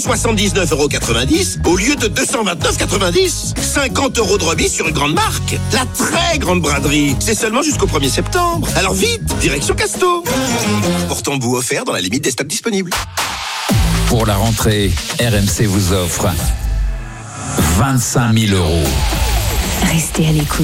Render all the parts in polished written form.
79,90 € au lieu de 229,90 €. 50 € de remise sur une grande marque. La très grande braderie. C'est seulement jusqu'au 1er septembre. Alors vite, direction Casto. Portant-vous offert dans la limite des stocks disponibles. Pour la rentrée, RMC vous offre 25 000 €. Restez à l'écoute.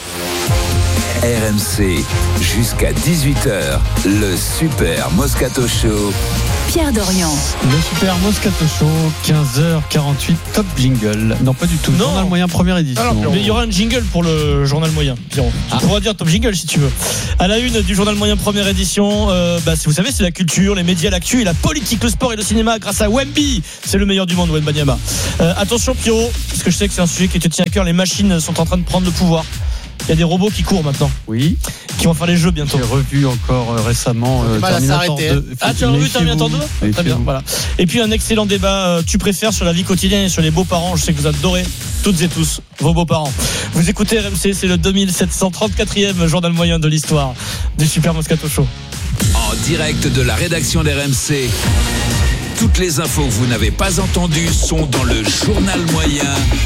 RMC, jusqu'à 18h, le Super Moscato Show. Pierre Dorian. Le Super Moscato Show, 15h48, top jingle. Non, pas du tout. Non. Journal moyen, première édition. Alors, mais il y aura un jingle pour le journal moyen, Pierrot. Tu pourras dire top jingle si tu veux. À la une du journal moyen, première édition, si vous savez, c'est la culture, les médias, l'actu et la politique, le sport et le cinéma grâce à Wemby. C'est le meilleur du monde, Wembanyama. Attention, Pierrot, parce que je sais que c'est un sujet qui te tient à cœur. Les machines sont en train de prendre le pouvoir. Il y a des robots qui courent maintenant. Oui. Qui vont faire les jeux bientôt. J'ai revu encore récemment Terminator 2. Ah, tu as revu Terminator 2 ? Très bien, voilà. Et puis un excellent débat, tu préfères sur la vie quotidienne et sur les beaux-parents. Je sais que vous adorez toutes et tous vos beaux-parents. Vous écoutez RMC, c'est le 2734e journal moyen de l'histoire du Super Moscato Show. En direct de la rédaction d'RMC. Toutes les infos que vous n'avez pas entendues sont dans le journal moyen.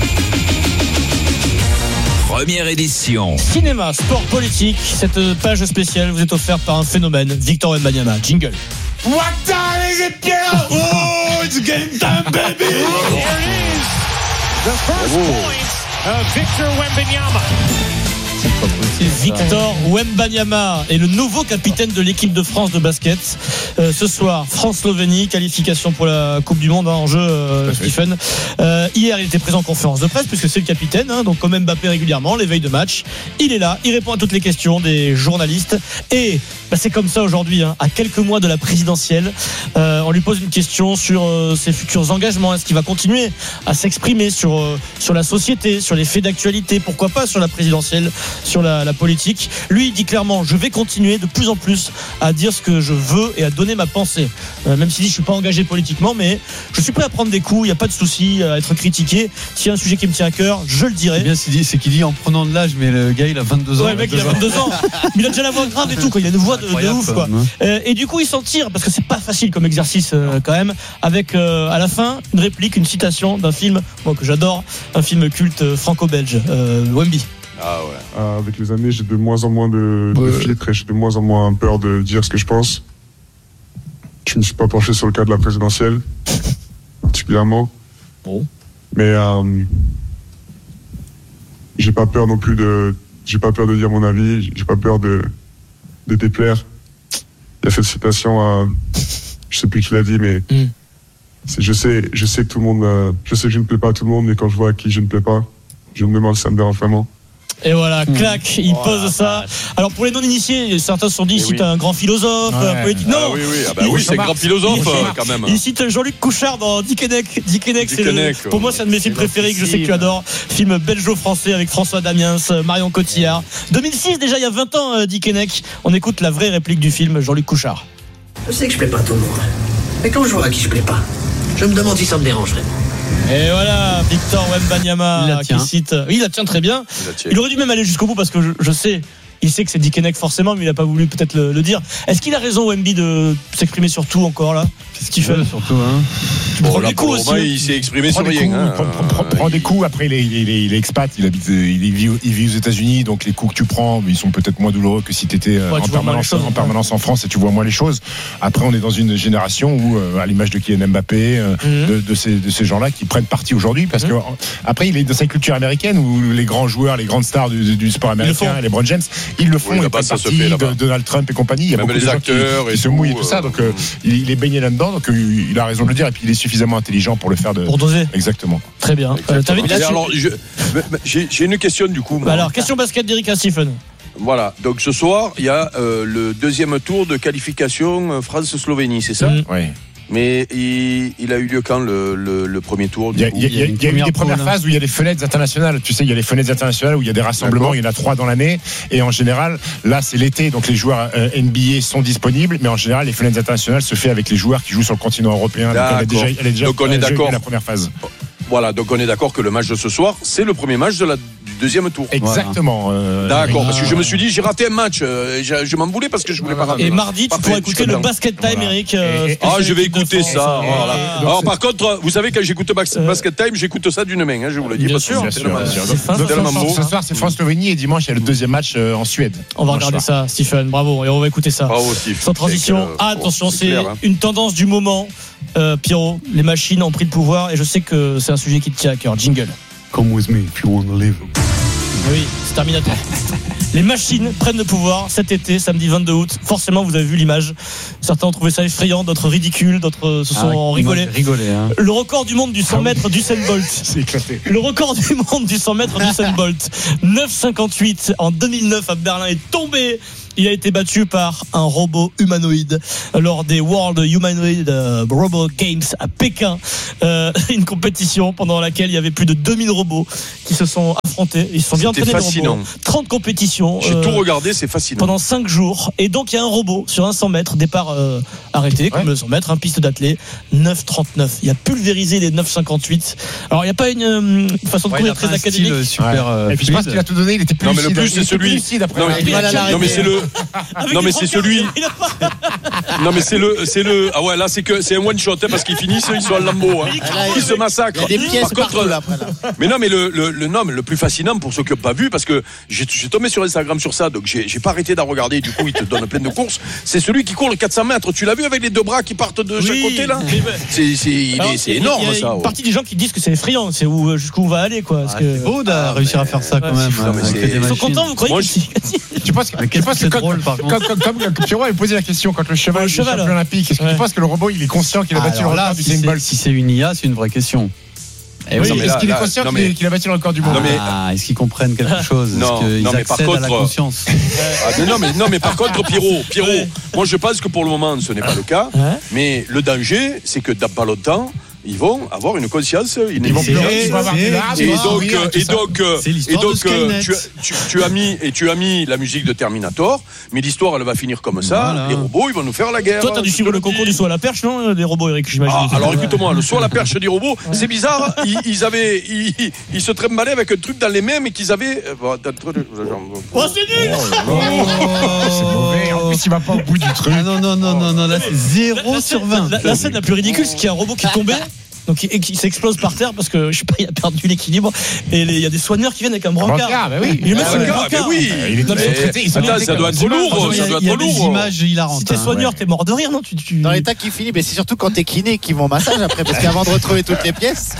Première édition. Cinéma, sport, politique. Cette page spéciale vous est offerte par un phénomène, Victor Wembanyama. Jingle. What time is it, Pierre? Oh, it's game time, baby! Here it is. The first point of Victor Wembanyama. Victor Wembanyama est le nouveau capitaine de l'équipe de France de basket. Ce soir, France-Slovénie, qualification pour la Coupe du Monde en jeu, Stephen. Hier, il était présent en conférence de presse puisque c'est le capitaine, donc comme Mbappé régulièrement, les veilles de match. Il est là, il répond à toutes les questions des journalistes. Et c'est comme ça aujourd'hui, à quelques mois de la présidentielle. On lui pose une question sur ses futurs engagements. Est-ce qu'il va continuer à s'exprimer sur la société, sur les faits d'actualité, pourquoi pas sur la présidentielle, sur la politique. Lui, il dit clairement, je vais continuer de plus en plus à dire ce que je veux et à donner ma pensée. Même s'il dit, je suis pas engagé politiquement, mais je suis prêt à prendre des coups, il n'y a pas de souci, à être critiqué. S'il y a un sujet qui me tient à cœur, je le dirai. C'est qu'il dit en prenant de l'âge, mais le gars, il a 22 ans. Ouais, le mec, il a 22 ans. Mais il a déjà la voix grave et tout, quoi. Il a une voix de ouf, quoi. Et du coup, il s'en tire, parce que c'est pas facile comme exercice, quand même, avec, à la fin, une réplique, une citation d'un film, moi, que j'adore, un film culte franco-belge, Wemby. Ah ouais. Avec les années, j'ai de moins en moins de filtres et j'ai de moins en moins peur de dire ce que je pense. Je ne me suis pas penché sur le cas de la présidentielle, particulièrement. Bon. Mais j'ai pas peur non plus j'ai pas peur de dire mon avis, j'ai pas peur de déplaire. Il y a cette citation, je sais plus qui l'a dit, mais je sais que tout le monde, je sais que je ne plais pas à tout le monde, mais quand je vois à qui je ne plais pas, je me demande si ça me dérange vraiment. Et voilà, clac, il pose ça. Alors pour les non-initiés, certains se sont dit, il cite un grand philosophe, un politique. Non, oui, c'est un grand philosophe quand même. Il cite Jean-Luc Couchard dans Dick Henneck. Pour moi, c'est un de mes films préférés que je sais que tu adores. Film belgeo-français avec François Damiens, Marion Cotillard. 2006 déjà, il y a 20 ans, Dick Henneck. On écoute la vraie réplique du film, Jean-Luc Couchard. Je sais que je plais pas à tout le monde, mais quand je vois à qui je plais pas, je me demande si ça me dérange vraiment. Et voilà, Victor Wembanyama qui cite. Il la tient très bien. Il aurait dû même aller jusqu'au bout parce que je sais. Il sait que c'est Dick Henneck forcément, mais il n'a pas voulu peut-être le dire. Est-ce qu'il a raison, Wemby, de s'exprimer sur tout encore là ? Qu'est-ce qu'il fait surtout, Tu prends des coups aussi. Il s'est exprimé sur rien. Prend des coups. Après, il est expat. Il vit aux États-Unis, donc les coups que tu prends, ils sont peut-être moins douloureux que si tu étais en permanence en France et tu vois moins les choses. Après, on est dans une génération où, à l'image de Kylian Mbappé, de ces gens-là qui prennent parti aujourd'hui, parce que après, il est dans cette culture américaine où les grands joueurs, les grandes stars du sport américain, les LeBron James, ils le font. Ils prennent parti de Donald Trump et compagnie. Il y a même beaucoup de gens qui se mouillent et tout ça. Donc, il est baigné là-dedans. Donc, il a raison de le dire. Et puis, il est suffisamment intelligent pour le faire. Pour doser. Exactement. Très bien. Alors, j'ai une question du coup. Alors, question basket d'Eric à Stephen. Voilà. Donc, ce soir, il y a le deuxième tour de qualification France-Slovénie, c'est ça ? Oui. Mais il a eu lieu quand le premier tour? Il y a eu des premières phases où il y a des fenêtres internationales. Tu sais, il y a les fenêtres internationales où il y a des rassemblements. D'accord. Il y en a 3 dans l'année. Et en général, là, c'est l'été. Donc les joueurs NBA sont disponibles. Mais en général, les fenêtres internationales se fait avec les joueurs qui jouent sur le continent européen. Donc elle est déjà donc on est d'accord. La première phase. Voilà, donc on est d'accord que le match de ce soir, c'est le premier match deuxième tour. Exactement. D'accord, parce que je me suis dit, j'ai raté un match. Je m'en voulais parce que je voulais pas rater. Et mardi, tu pourras écouter le Basket Time, Eric. Je vais écouter ça. Voilà. Alors, par contre, vous savez, quand j'écoute Basket Time, j'écoute ça d'une main, je vous le dis. Bien sûr. Ce soir, c'est France-Slovénie et dimanche, il y a le deuxième match en Suède. On va regarder ça, Stephen. Bravo. Et on va écouter ça. Bravo, Steve. Sans transition. Attention, c'est une tendance du moment. Pierrot, les machines ont pris le pouvoir et je sais que c'est un sujet qui te tient à cœur. Jingle. Come with me if you want to live. Oui, c'est Terminator. Les machines prennent le pouvoir cet été, samedi 22 août. Forcément, vous avez vu l'image. Certains ont trouvé ça effrayant, d'autres ridicule, d'autres se sont rigolés. Le record du monde du 100 mètres d'Usain Bolt. C'est éclaté. Le record du monde du 100 mètres d'Usain Bolt. 9,58 en 2009 à Berlin est tombé. Il a été battu par un robot humanoïde lors des World Humanoid Robot Games à Pékin. Une compétition pendant laquelle il y avait plus de 2000 robots qui se sont affrontés. Ils se sont bien entraînés, les robots. 30 compétitions. J'ai tout regardé, c'est fascinant. Pendant 5 jours. Et donc il y a un robot sur un 100 mètres, départ arrêté, comme le 100 mètres, piste d'athlée, 9,39. Il a pulvérisé les 9,58. Alors il n'y a pas une façon de courir très académique. Super. Et puis je pense qu'il a tout donné, il était plus lucide. Non mais le plus c'est celui. Non mais c'est le. Non mais c'est celui. Non mais c'est le. Ah ouais là c'est un one shot parce qu'ils finissent ils sont à Lambeau. Ils se massacrent. Il y a des pièces partout là. Mais non mais le plus fascinant pour ceux qui n'ont pas vu parce que j'ai tombé sur Instagram sur ça donc j'ai pas arrêté d'en regarder du coup il te donne plein de courses. C'est celui qui court le 400 mètres. Tu l'as vu avec les deux bras qui partent de chaque côté là. C'est énorme ça. Il y a une partie des gens qui disent que c'est effrayant. C'est jusqu'où on va aller quoi. C'est beau de réussir à faire ça quand même. Ils sont contents vous croyez? Tu penses que drôle, comme Pierrot avait posé la question quand le cheval est champion olympique, est-ce que tu penses que le robot il est conscient qu'il a battu le record du Usain Bolt? Si c'est une IA, c'est une vraie question. Est-ce qu'il est conscient qu'il a battu le record du monde? Est-ce qu'ils comprennent quelque chose? Non, mais par contre, à la conscience. non, mais par contre, Pierrot, moi je pense que pour le moment ce n'est pas le cas, mais le danger, c'est que dans pas longtemps, ils vont avoir une conscience inexistante. Et donc, tu as mis la musique de Terminator, mais l'histoire elle va finir comme ça. Voilà. Les robots, ils vont nous faire la guerre. Toi, t'as dû suivre le concours du saut à la perche, non? Des robots, Eric, j'imagine. Alors écoute-moi, le saut à la perche des robots, c'est bizarre. Ils se trimbalaient avec un truc dans les mains, mais qu'ils avaient. Oh, c'est nul! C'est mauvais. En plus, il va pas au bout du truc. Non, là c'est 0 sur 20. La scène la plus ridicule, c'est qu'il y a un robot qui tombait. Donc qui s'explose par terre parce que je sais pas, il a perdu l'équilibre et il y a des soigneurs qui viennent avec un brancard. Bah oui. Il oui. Ça doit être lourd. Il y a des images hilarantes. Si t'es soigneur, t'es mort de rire, non? Dans l'état qui finit, mais c'est surtout quand t'es kiné qui vont massage après parce qu'avant de retrouver toutes les pièces.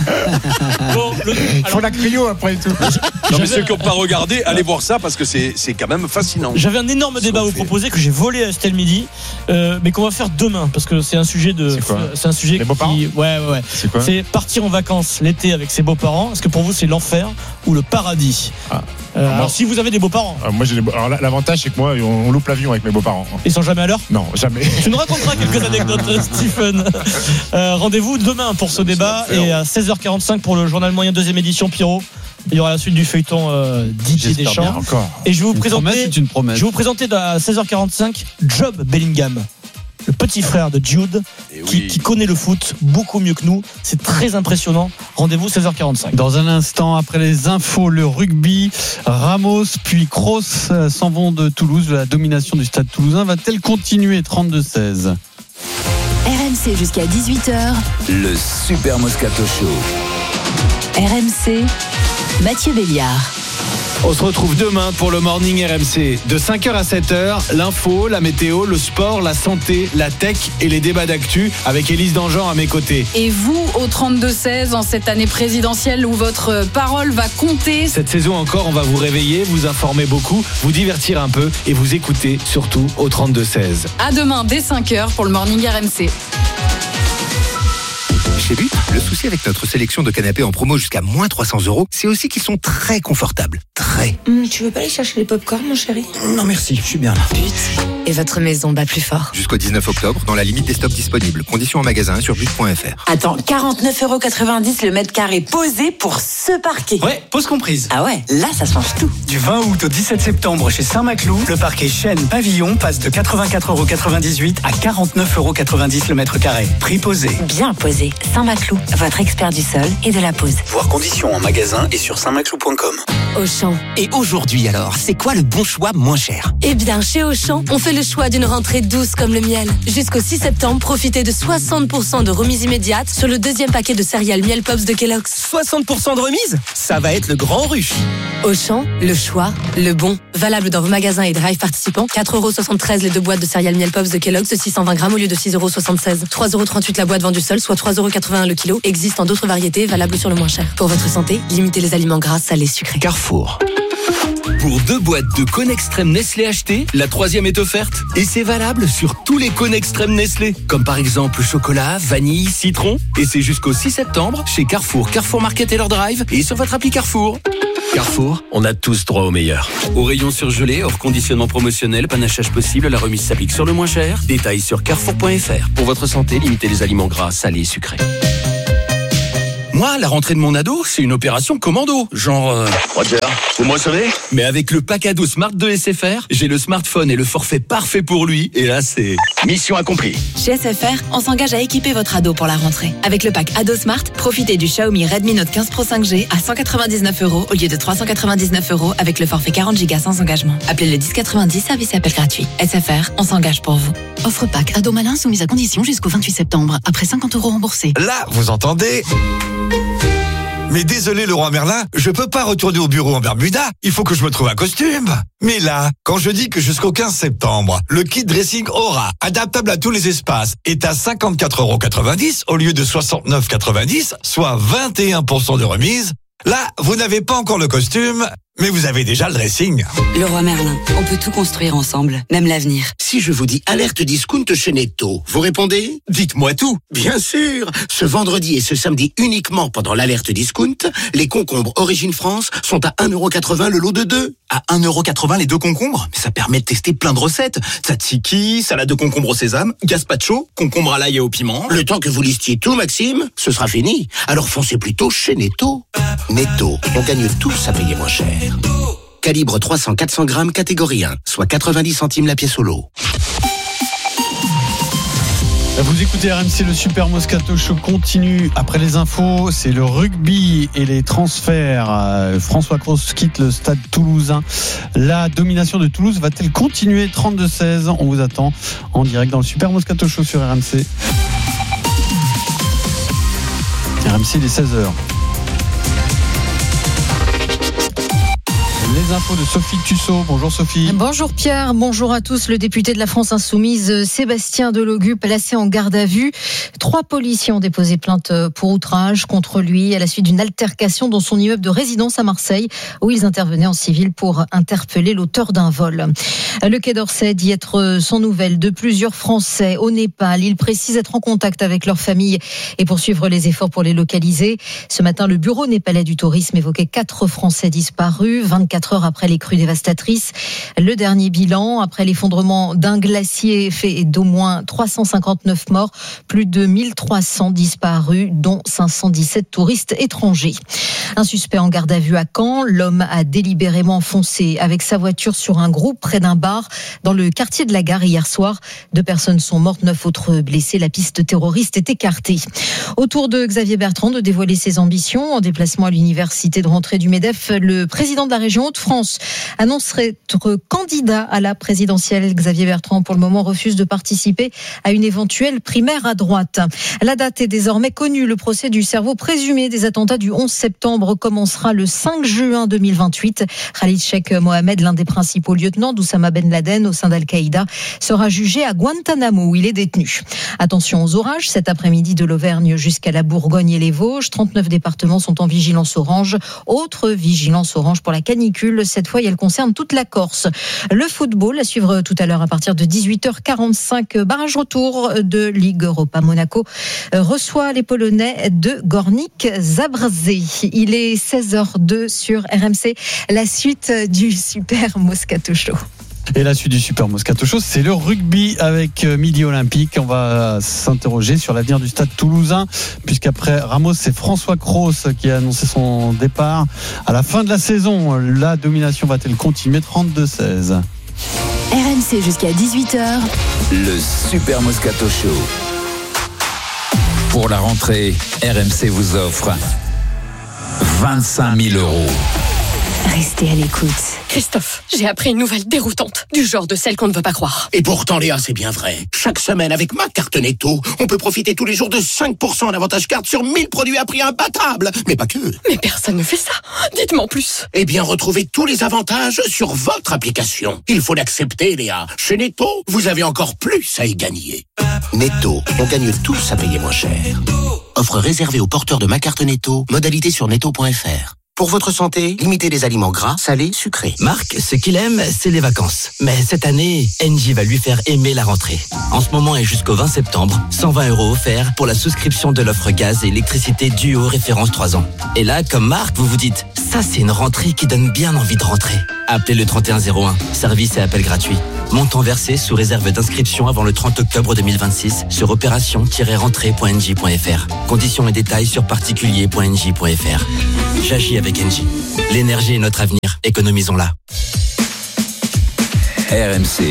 Il faut la cryo après et tout. Non mais ceux qui n'ont pas regardé, allez voir ça parce que c'est quand même fascinant. J'avais un énorme débat à vous proposer que j'ai volé à Estelle Midi, mais qu'on va faire demain parce que c'est un sujet de. C'est un sujet qui. Ouais. C'est partir en vacances l'été avec ses beaux-parents. Est-ce que pour vous c'est l'enfer ou le paradis? Alors si vous avez des beaux-parents. Moi alors l'avantage c'est que moi on loupe l'avion avec mes beaux-parents. Ils sont jamais à l'heure? Non, jamais. Tu nous raconteras quelques anecdotes, Stephen. Rendez-vous demain pour ce débat et à 16h45 pour le journal moyen deuxième édition. Pierrot, il y aura la suite du feuilleton Didier Deschamps. Et je vais vous présenter à 16h45 Job Bellingham, le petit frère de Jude, qui connaît le foot beaucoup mieux que nous. C'est très impressionnant. Rendez-vous 16h45. Dans un instant, après les infos, le rugby, Ramos puis Kroos s'en vont de Toulouse. La domination du stade toulousain va-t-elle continuer? 32-16. RMC jusqu'à 18h. Le Super Moscato Show. RMC, Mathieu Béliard. On se retrouve demain pour le Morning RMC. De 5h à 7h, l'info, la météo, le sport, la santé, la tech et les débats d'actu avec Élise Dangean à mes côtés. Et vous, au 32-16, en cette année présidentielle où votre parole va compter. Cette saison encore, on va vous réveiller, vous informer beaucoup, vous divertir un peu et vous écouter surtout au 32-16. À demain dès 5h pour le Morning RMC. Chez But, le souci avec notre sélection de canapés en promo jusqu'à moins 300 €, c'est aussi qu'ils sont très confortables. Très. Tu veux pas aller chercher les pop-corn, mon chéri? Non merci, je suis bien là. But. Et votre maison bat plus fort. Jusqu'au 19 octobre, dans la limite des stocks disponibles. Conditions en magasin sur but.fr. Attends, 49,90 € le mètre carré posé pour ça. ce parquet. Ouais, pause comprise. Ah ouais, là ça change tout. Du 20 août au 17 septembre chez Saint-Maclou, le parquet Chêne Pavillon passe de 84,98 € à 49,90 € le mètre carré. Prix posé. Bien posé. Saint-Maclou, votre expert du sol et de la pose. Voir conditions en magasin et sur saintmaclou.com. Auchan. Et aujourd'hui alors, c'est quoi le bon choix moins cher? Eh bien, chez Auchan, on fait le choix d'une rentrée douce comme le miel. Jusqu'au 6 septembre, profitez de 60% de remise immédiate sur le deuxième paquet de céréales Miel Pops de Kellogg's. 60% de remise? Ça va être le grand rush. Auchan, le choix, le bon. Valable dans vos magasins et drive participants. 4,73 € les 2 boîtes de céréales Miel Pops de Kellogg's de 620 grammes au lieu de 6,76 €. 3,38 € la boîte vendue seule, soit 3,81 € le kilo. Existe en d'autres variétés, valables sur le moins cher. Pour votre santé, limitez les aliments gras, salés, sucrés. Carrefour. Pour 2 boîtes de Cône Extrême Nestlé achetées, la 3e est offerte. Et c'est valable sur tous les Cônes Extrême Nestlé. Comme par exemple chocolat, vanille, citron. Et c'est jusqu'au 6 septembre chez Carrefour, Carrefour Market et leur drive et sur votre appli Carrefour. Carrefour, on a tous droit au meilleur. Au rayon surgelé, hors conditionnement promotionnel, panachage possible, la remise s'applique sur le moins cher. Détails sur carrefour.fr. Pour votre santé, limitez les aliments gras, salés et sucrés. Moi, la rentrée de mon ado, c'est une opération commando. Genre... Roger, vous me recevez? Mais avec le pack ado Smart de SFR, j'ai le smartphone et le forfait parfait pour lui. Et là, c'est... Mission accomplie. Chez SFR, on s'engage à équiper votre ado pour la rentrée. Avec le pack Ado Smart, profitez du Xiaomi Redmi Note 15 Pro 5G à 199 € au lieu de 399 € avec le forfait 40 Go sans engagement. Appelez le 1090, service et appel gratuit. SFR, on s'engage pour vous. Offre pack ado malin soumise à condition jusqu'au 28 septembre. Après 50 € remboursés. Là, vous entendez? Mais désolé Leroy Merlin, je peux pas retourner au bureau en Bermuda, il faut que je me trouve un costume. Mais là, quand je dis que jusqu'au 15 septembre, le kit dressing Aura, adaptable à tous les espaces, est à 54,90 € au lieu de 69,90 €, soit 21% de remise, là, vous n'avez pas encore le costume, mais vous avez déjà le dressing. Leroy Merlin, on peut tout construire ensemble, même l'avenir. Si je vous dis alerte discount chez Netto, vous répondez? Dites-moi tout. Bien sûr. Ce vendredi et ce samedi uniquement pendant l'alerte discount, les concombres Origine France sont à 1,80 € le lot de 2. À 1,80 € les 2 concombres? Mais ça permet de tester plein de recettes. Tzatziki, salade de concombre au sésame, gazpacho, concombre à l'ail et au piment. Le temps que vous listiez tout, Maxime, ce sera fini. Alors foncez plutôt chez Netto. Netto, on gagne tous à payer moins cher. Calibre 300-400 grammes, catégorie 1, soit 90 centimes la pièce au lot. Vous écoutez RMC, le Super Moscato Show continue. Après les infos, c'est le rugby et les transferts. François Cros quitte le stade toulousain. La domination de Toulouse va-t-elle continuer? 32-16, on vous attend en direct dans le Super Moscato Show sur RMC. RMC, il est 16h. Les infos de Sophie Tussaud. Bonjour Sophie. Bonjour Pierre, bonjour à tous. Le député de la France Insoumise, Sébastien Delogu, placé en garde à vue. 3 policiers ont déposé plainte pour outrage contre lui à la suite d'une altercation dans son immeuble de résidence à Marseille, où ils intervenaient en civil pour interpeller l'auteur d'un vol. Le Quai d'Orsay dit être sans nouvelles de plusieurs Français au Népal. Ils précisent être en contact avec leurs familles et poursuivre les efforts pour les localiser. Ce matin, le bureau népalais du tourisme évoquait 4 Français disparus, 24 heures après les crues dévastatrices. Le dernier bilan, après l'effondrement d'un glacier, fait d'au moins 359 morts, plus de 1300 disparus, dont 517 touristes étrangers. Un suspect en garde à vue à Caen. L'homme a délibérément foncé avec sa voiture sur un groupe près d'un bar dans le quartier de la Gare hier soir. 2 personnes sont mortes, 9 autres blessées. La piste terroriste est écartée. Au tour de Xavier Bertrand de dévoiler ses ambitions. En déplacement à l'université de rentrée du MEDEF, le président de la région Hauts-de-France annoncerait être candidat à la présidentielle. Xavier Bertrand, pour le moment, refuse de participer à une éventuelle primaire à droite. La date est désormais connue. Le procès du cerveau présumé des attentats du 11 septembre commencera le 5 juin 2028. Khalid Sheikh Mohamed, l'un des principaux lieutenants d'Oussama Ben Laden au sein d'Al-Qaïda, sera jugé à Guantanamo où il est détenu. Attention aux orages cet après-midi de l'Auvergne jusqu'à la Bourgogne et les Vosges. 39 départements sont en vigilance orange. Autre vigilance orange pour la canicule. Cette fois, elle concerne toute la Corse. Le football à suivre tout à l'heure à partir de 18h45. Barrage retour de Ligue Europa. Monaco reçoit les Polonais de Górnik Zabrze. Il est 16h02 sur RMC. La suite du Super Moscato Show. Et la suite du Super Moscato Show, c'est le rugby avec Midi Olympique. On va s'interroger sur l'avenir du Stade Toulousain, puisqu'après Ramos, c'est François Cros qui a annoncé son départ. À la fin de la saison, la domination va-t-elle continuer 32-16? RMC jusqu'à 18h. Le Super Moscato Show. Pour la rentrée, RMC vous offre 25 000 €. Restez à l'écoute. Christophe, j'ai appris une nouvelle déroutante, du genre de celle qu'on ne veut pas croire. Et pourtant, Léa, c'est bien vrai. Chaque semaine, avec ma carte Netto, on peut profiter tous les jours de 5% d'avantage carte sur 1000 produits à prix imbattable. Mais pas que. Mais personne ne fait ça. Dites-moi en plus. Eh bien, retrouvez tous les avantages sur votre application. Il faut l'accepter, Léa. Chez Netto, vous avez encore plus à y gagner. Netto, on gagne tous à payer moins cher. Offre réservée aux porteurs de ma carte Netto. Modalité sur netto.fr. Pour votre santé, limitez les aliments gras, salés, sucrés. Marc, ce qu'il aime, c'est les vacances. Mais cette année, Engie va lui faire aimer la rentrée. En ce moment et jusqu'au 20 septembre, 120 € offerts pour la souscription de l'offre gaz et électricité Duo référence 3 ans. Et là, comme Marc, vous vous dites, ça c'est une rentrée qui donne bien envie de rentrer. Appelez le 3101, service et appel gratuit. Montant versé sous réserve d'inscription avant le 30 octobre 2026 sur opération-rentrée.engie.fr. Conditions et détails sur particulier.engie.fr. J'agis avec Engie. L'énergie est notre avenir. Économisons-la. RMC.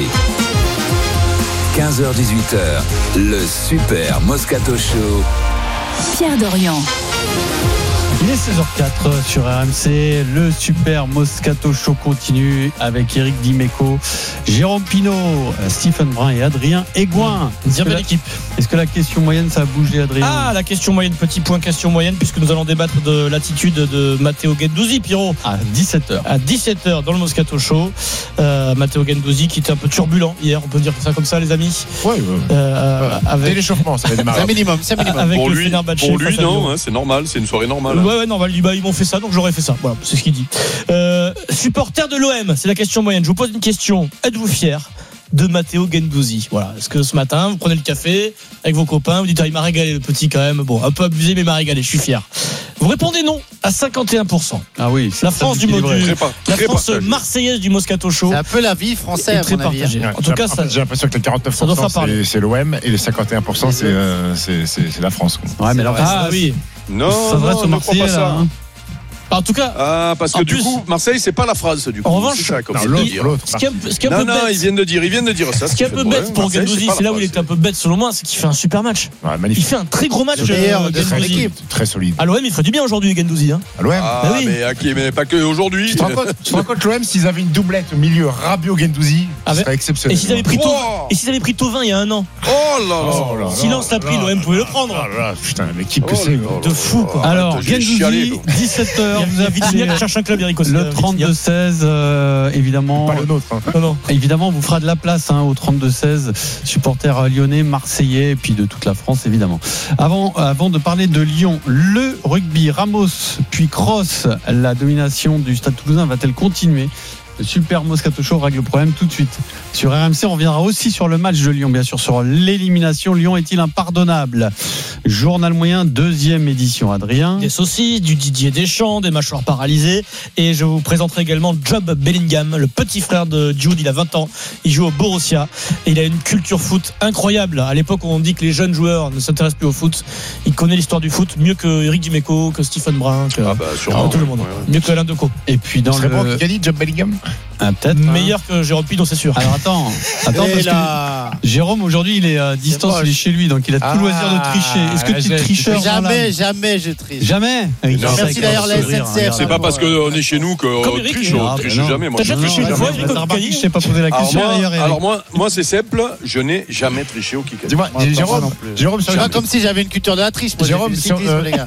15h-18h. Le Super Moscato Show. Pierre Dorian. Il est 16h04 sur RMC. Le Super Moscato Show continue avec Eric Dimeco, Jérôme Pinault, Stephen Brun et Adrien Aigouin. Est-ce que la question moyenne, ça a bougé, Adrien? Ah, la question moyenne, petit point question moyenne, puisque nous allons débattre de l'attitude de Matteo Guendouzi, Pierrot. À 17h. À 17h dans le Moscato Show. Matteo Guendouzi qui était un peu turbulent hier, on peut dire ça comme ça, les amis. Ouais. Avec l'échauffement, ça va démarrer. C'est un minimum. Avec pour le lui, Fenerbahçe. pour lui non, hein, c'est normal, c'est une soirée normale. Ouais, normal. Ils m'ont fait ça, donc j'aurais fait ça. Voilà, c'est ce qu'il dit. Supporter de l'OM, c'est la question moyenne. Je vous pose une question. Êtes-vous fier de Matteo Guendouzi? Voilà. Est-ce que ce matin, vous prenez le café avec vos copains, vous dites, il m'a régalé le petit quand même. Bon, un peu abusé, mais il m'a régalé, je suis fier. Vous répondez non à 51%. Ah oui, la France du module, la France marseillaise du Moscato Show. C'est un peu la vie française, très partagée. Ouais, en tout cas, j'ai l'impression que le 49% c'est l'OM et les 51% c'est la France. Ouais, mais là, oui. Non, ça s'adresse aux Marseillais, là. Hein. En tout cas, parce que du coup, Marseille, c'est pas la France du coup. En revanche, c'est ça, comme l'autre. Ce qui est un peu bête, ils viennent de dire ça. Ce qui est un peu bête pour Guendouzi, c'est là où il est un peu bête selon moi, c'est qu'il fait un super match. Ouais, magnifique. Il fait un très gros match. Le meilleur de son équipe. Très solide. À l'OM, il ferait du bien aujourd'hui, Guendouzi. Hein. À l'OM. Ah, oui. Mais pas que aujourd'hui. Tu te rends compte l'OM, s'ils avaient une doublette au milieu, Rabiot-Guendouzi, ce serait exceptionnel. Et s'ils avaient pris Thauvin il y a un an. Oh là là. Silence l'a pris, l'OM pouvait le prendre. Putain, l'équipe que c'est. De fou, quoi. Alors, Guendouzi, 17h, vous avez cherche un club, Eric aussi. Le 32-16, évidemment. Pas le nôtre. Hein. Non. Évidemment, on vous fera de la place au 32-16, supporters lyonnais, marseillais, et puis de toute la France, évidemment. Avant de parler de Lyon, le rugby, Ramos, puis Cross, la domination du Stade Toulousain va-t-elle continuer? Le Super Moscato Show règle le problème tout de suite. Sur RMC, on reviendra aussi sur le match de Lyon, bien sûr, sur l'élimination. Lyon est-il impardonnable? Journal moyen, 2e édition, Adrien. Des saucisses, du Didier Deschamps, des mâchoires paralysées. Et je vous présenterai également Job Bellingham, le petit frère de Jude. Il a 20 ans, il joue au Borussia. Et il a une culture foot incroyable. À l'époque, on dit que les jeunes joueurs ne s'intéressent plus au foot. Il connaît l'histoire du foot mieux que Eric Dimeco, que Stephen Brun, que tout le monde. Ouais. Mieux que Alain Decaux. Et puis dans le... bon qui a dit Job Bellingham? Peut-être meilleur que Jérôme Pinault, c'est sûr. Alors attends parce que Jérôme aujourd'hui il est à distance, il est chez lui, donc il a tout loisir de tricher. Est-ce que tu es tricheur? Jamais je triche. Jamais. Merci d'ailleurs la SNCF. C'est pas parce qu'on est chez nous qu'on triche, on triche jamais. Moi, je sais pas poser la question. Alors moi c'est simple, je n'ai jamais triché au Kikadi. Dis-moi, Jérôme, c'est pas comme si j'avais une culture de la triche. Jérôme, sur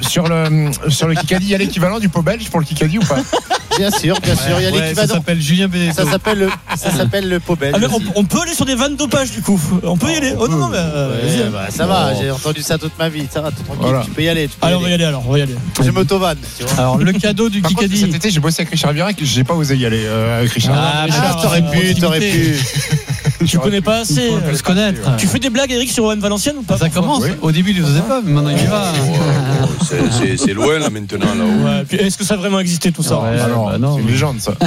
le Kikadi, il y a l'équivalent du pot belge pour le Kikadi ou pas? Bien sûr, il y a l'équivalent. Ça s'appelle Julien Bénéteau. Ça s'appelle le pot belge. On peut aller sur des vannes dopage du coup. On peut y aller. Oh non, mais ça va, j'ai entendu ça toute ma vie. Ça va, tranquille, tu peux y aller. Allez, on va y aller. Je m'auto-vanne. Alors, le cadeau du Kikadi. Cet été, j'ai bossé avec Richard Virac, j'ai pas osé y aller avec Richard. T'aurais pu. Tu connais pas assez. Il faut se connaître. Tu fais des blagues, Eric, sur OM Valenciennes ou pas? Ça commence. Au début, il ne faisait pas, mais maintenant il y va. c'est loin là maintenant là-haut. Ouais, puis est-ce que ça a vraiment existé tout ça? Non, c'est une légende ça.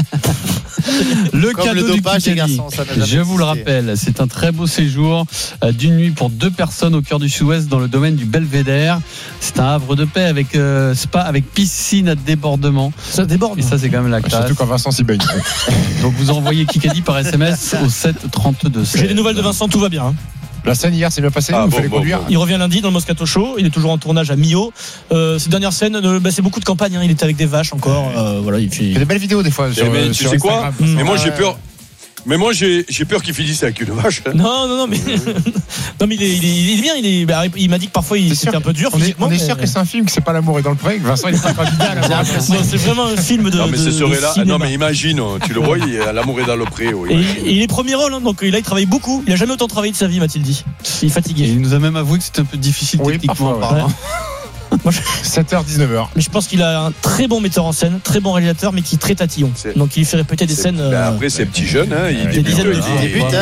Le Comme cadeau le dopage du des Kikadi, garçons, ça n'a jamais je vous le existé. rappelle, c'est un très beau séjour d'une nuit pour 2 personnes au cœur du Sud-Ouest dans le domaine du Belvédère. C'est un havre de paix avec spa, avec piscine à débordement. Ça déborde. Et ça, c'est quand même la classe. Surtout quand Vincent s'y baigne. Donc vous envoyez Kikadi par SMS au 7 32 16. J'ai des nouvelles de Vincent, tout va bien. Hein. La scène hier, c'est bien passé. Ah, il bon, fallait conduire. Il revient lundi dans le Moscato Show. Il est toujours en tournage à Millau. Ces dernières scènes, c'est beaucoup de campagne. Hein. Il était avec des vaches encore. Voilà, il fait. Il y a des belles vidéos des fois. Mais tu sais quoi? Instagram. Mais moi j'ai peur. Mais moi j'ai peur qu'il finisse avec une vache. Non, mais non, mais il est bien. Il m'a dit que parfois c'était un peu dur physiquement. On est sûr que c'est un film, que c'est pas L'amour est dans le pré, que Vincent il est pas candidat à la Non, c'est vraiment un film de. Non mais ce serait là. cinéma. Non mais imagine, tu le vois, L'amour est dans le pré. Oui, Et il est premier rôle, hein, donc là il travaille beaucoup. Il a jamais autant travaillé de sa vie, m'a-t-il dit. Il est fatigué. Et il nous a même avoué que c'était un peu difficile techniquement. parfois, apparemment. 7h, 19h. Mais je pense qu'il a un très bon metteur en scène, très bon réalisateur, mais qui est très tatillon. Donc il fait répéter des scènes. Après, c'est petit jeune, hein, il des dizaines de débute.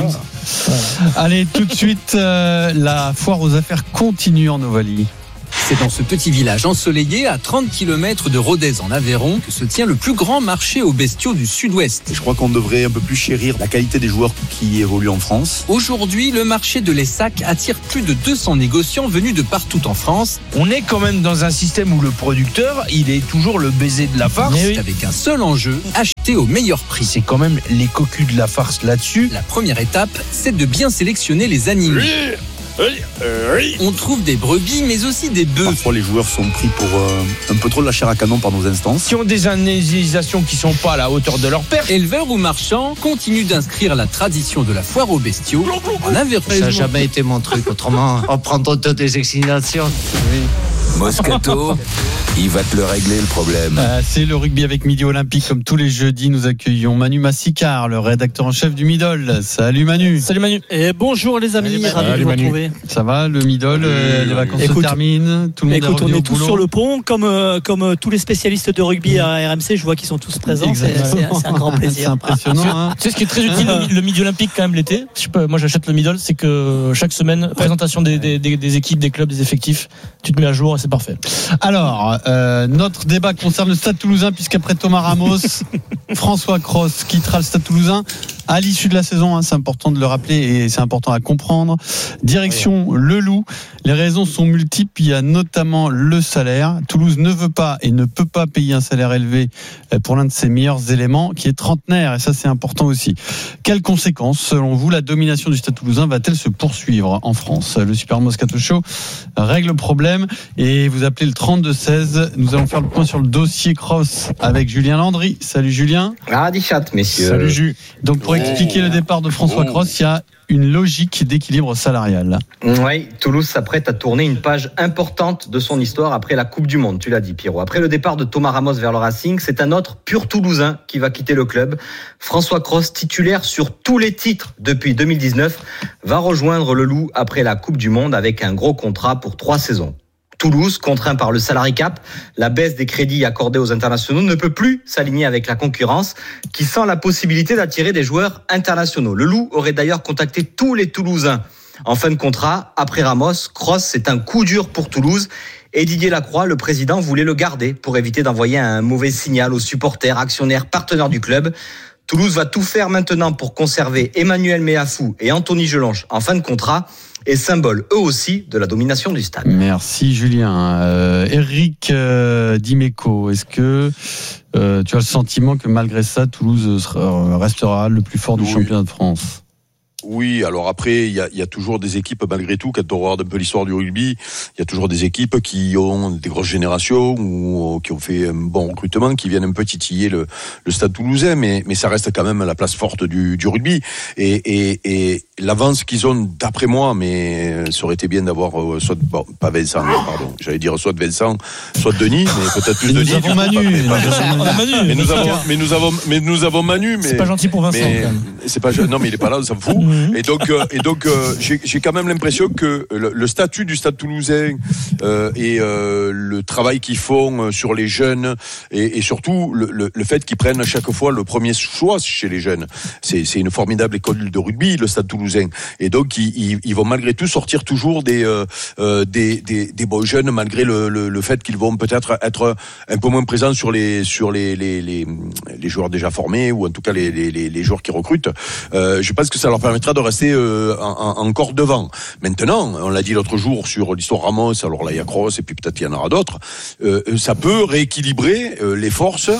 Allez, tout de suite, la foire aux affaires continue en Ovalie. C'est dans ce petit village ensoleillé à 30 km de Rodez en Aveyron que se tient le plus grand marché aux bestiaux du Sud-Ouest. Je crois qu'on devrait un peu plus chérir la qualité des joueurs qui évoluent en France. Aujourd'hui, le marché de l'Essac attire plus de 200 négociants venus de partout en France. On est quand même dans un système où le producteur, il est toujours le baiser de la farce. Avec un seul enjeu, acheter au meilleur prix. C'est quand même les cocus de la farce là-dessus. La première étape, c'est de bien sélectionner les animaux. On trouve des brebis, mais aussi des bœufs. Parfois, les joueurs sont pris pour un peu trop de la chair à canon par nos instances. Qui ont des analysations qui sont pas à la hauteur de leur père. Éleveurs ou marchands continuent d'inscrire la tradition de la foire aux bestiaux en Aveyron. Ça n'a jamais été mon truc. Autrement, en prendre toutes les explications. Moscato, il va te le régler le problème. C'est le rugby avec Midi Olympique. Comme tous les jeudis, nous accueillons Manu Massicard, le rédacteur en chef du Midol. Salut Manu. Salut Manu. Et bonjour les amis, ravi de vous retrouver. Ça va, le Midol, les vacances se terminent, tout le monde on est tous boulot. sur le pont, comme tous les spécialistes de rugby à RMC, je vois qu'ils sont tous présents. C'est un grand plaisir. C'est impressionnant. Hein. Tu sais ce qui est très utile, le Midi Olympique quand même l'été. Moi j'achète le Midol, c'est que chaque semaine, présentation des équipes, des clubs, des effectifs, tu te mets à jour et c'est parfait. Alors, notre débat concerne le Stade Toulousain, puisqu'après Thomas Ramos, François Cros quittera le Stade Toulousain à l'issue de la saison. Hein, c'est important de le rappeler et c'est important à comprendre. Direction Le Loup. Les raisons sont multiples. Il y a notamment le salaire. Toulouse ne veut pas et ne peut pas payer un salaire élevé pour l'un de ses meilleurs éléments, qui est trentenaire. Et ça, c'est important aussi. Quelles conséquences, selon vous, la domination du Stade Toulousain va-t-elle se poursuivre en France? Le Super Moscato Show règle le problème et vous appelez le 32-16. Nous allons faire le point sur le dossier Cross avec Julien Landry. Salut Julien. Radichat, messieurs. Salut Jules. Donc pour expliquer le départ de François Cross, il y a une logique d'équilibre salarial. Oui, Toulouse s'apprête à tourner une page importante de son histoire après la Coupe du Monde, tu l'as dit Pierrot. Après le départ de Thomas Ramos vers le Racing, c'est un autre pur Toulousain qui va quitter le club. François Cross, titulaire sur tous les titres depuis 2019, va rejoindre le Loup après la Coupe du Monde avec un gros contrat pour 3 saisons. Toulouse, contraint par le salary cap, la baisse des crédits accordés aux internationaux, ne peut plus s'aligner avec la concurrence qui sent la possibilité d'attirer des joueurs internationaux. Le Loup aurait d'ailleurs contacté tous les Toulousains en fin de contrat. Après Ramos, Cross, c'est un coup dur pour Toulouse. Et Didier Lacroix, le président, voulait le garder pour éviter d'envoyer un mauvais signal aux supporters, actionnaires, partenaires du club. Toulouse va tout faire maintenant pour conserver Emmanuel Méafou et Anthony Gelonche en fin de contrat et symbole eux aussi de la domination du stade. Merci Julien. Eric Dimeco, est-ce que tu as le sentiment que malgré ça, Toulouse restera le plus fort du championnat de France? Oui, alors après, il y a toujours des équipes, malgré tout, quand on regarde un peu l'histoire du rugby, il y a toujours des équipes qui ont des grosses générations ou qui ont fait un bon recrutement, qui viennent un peu titiller le Stade Toulousain, mais ça reste quand même la place forte du rugby. Et l'avance qu'ils ont, d'après moi, mais ça aurait été bien d'avoir soit pas Vincent, pardon, j'allais dire soit Vincent, soit Denis, mais peut-être plus Denis. Nous avons Manu. Mais nous avons Manu. C'est pas gentil pour Vincent. C'est pas, non, mais il est pas là, on s'en fout. Et donc, j'ai quand même l'impression que le statut du Stade Toulousain et le travail qu'ils font sur les jeunes et surtout le fait qu'ils prennent à chaque fois le premier choix chez les jeunes, c'est une formidable école de rugby, le Stade Toulousain. Toulousains. Et donc ils vont malgré tout sortir toujours des bons jeunes, malgré le fait qu'ils vont peut-être être un peu moins présents sur les joueurs déjà formés, ou en tout cas les joueurs qui recrutent. Je pense que ça leur permettra de rester encore devant. Maintenant, on l'a dit l'autre jour sur l'histoire Ramos, alors là il y a Kroos et puis peut-être il y en aura d'autres, ça peut rééquilibrer les forces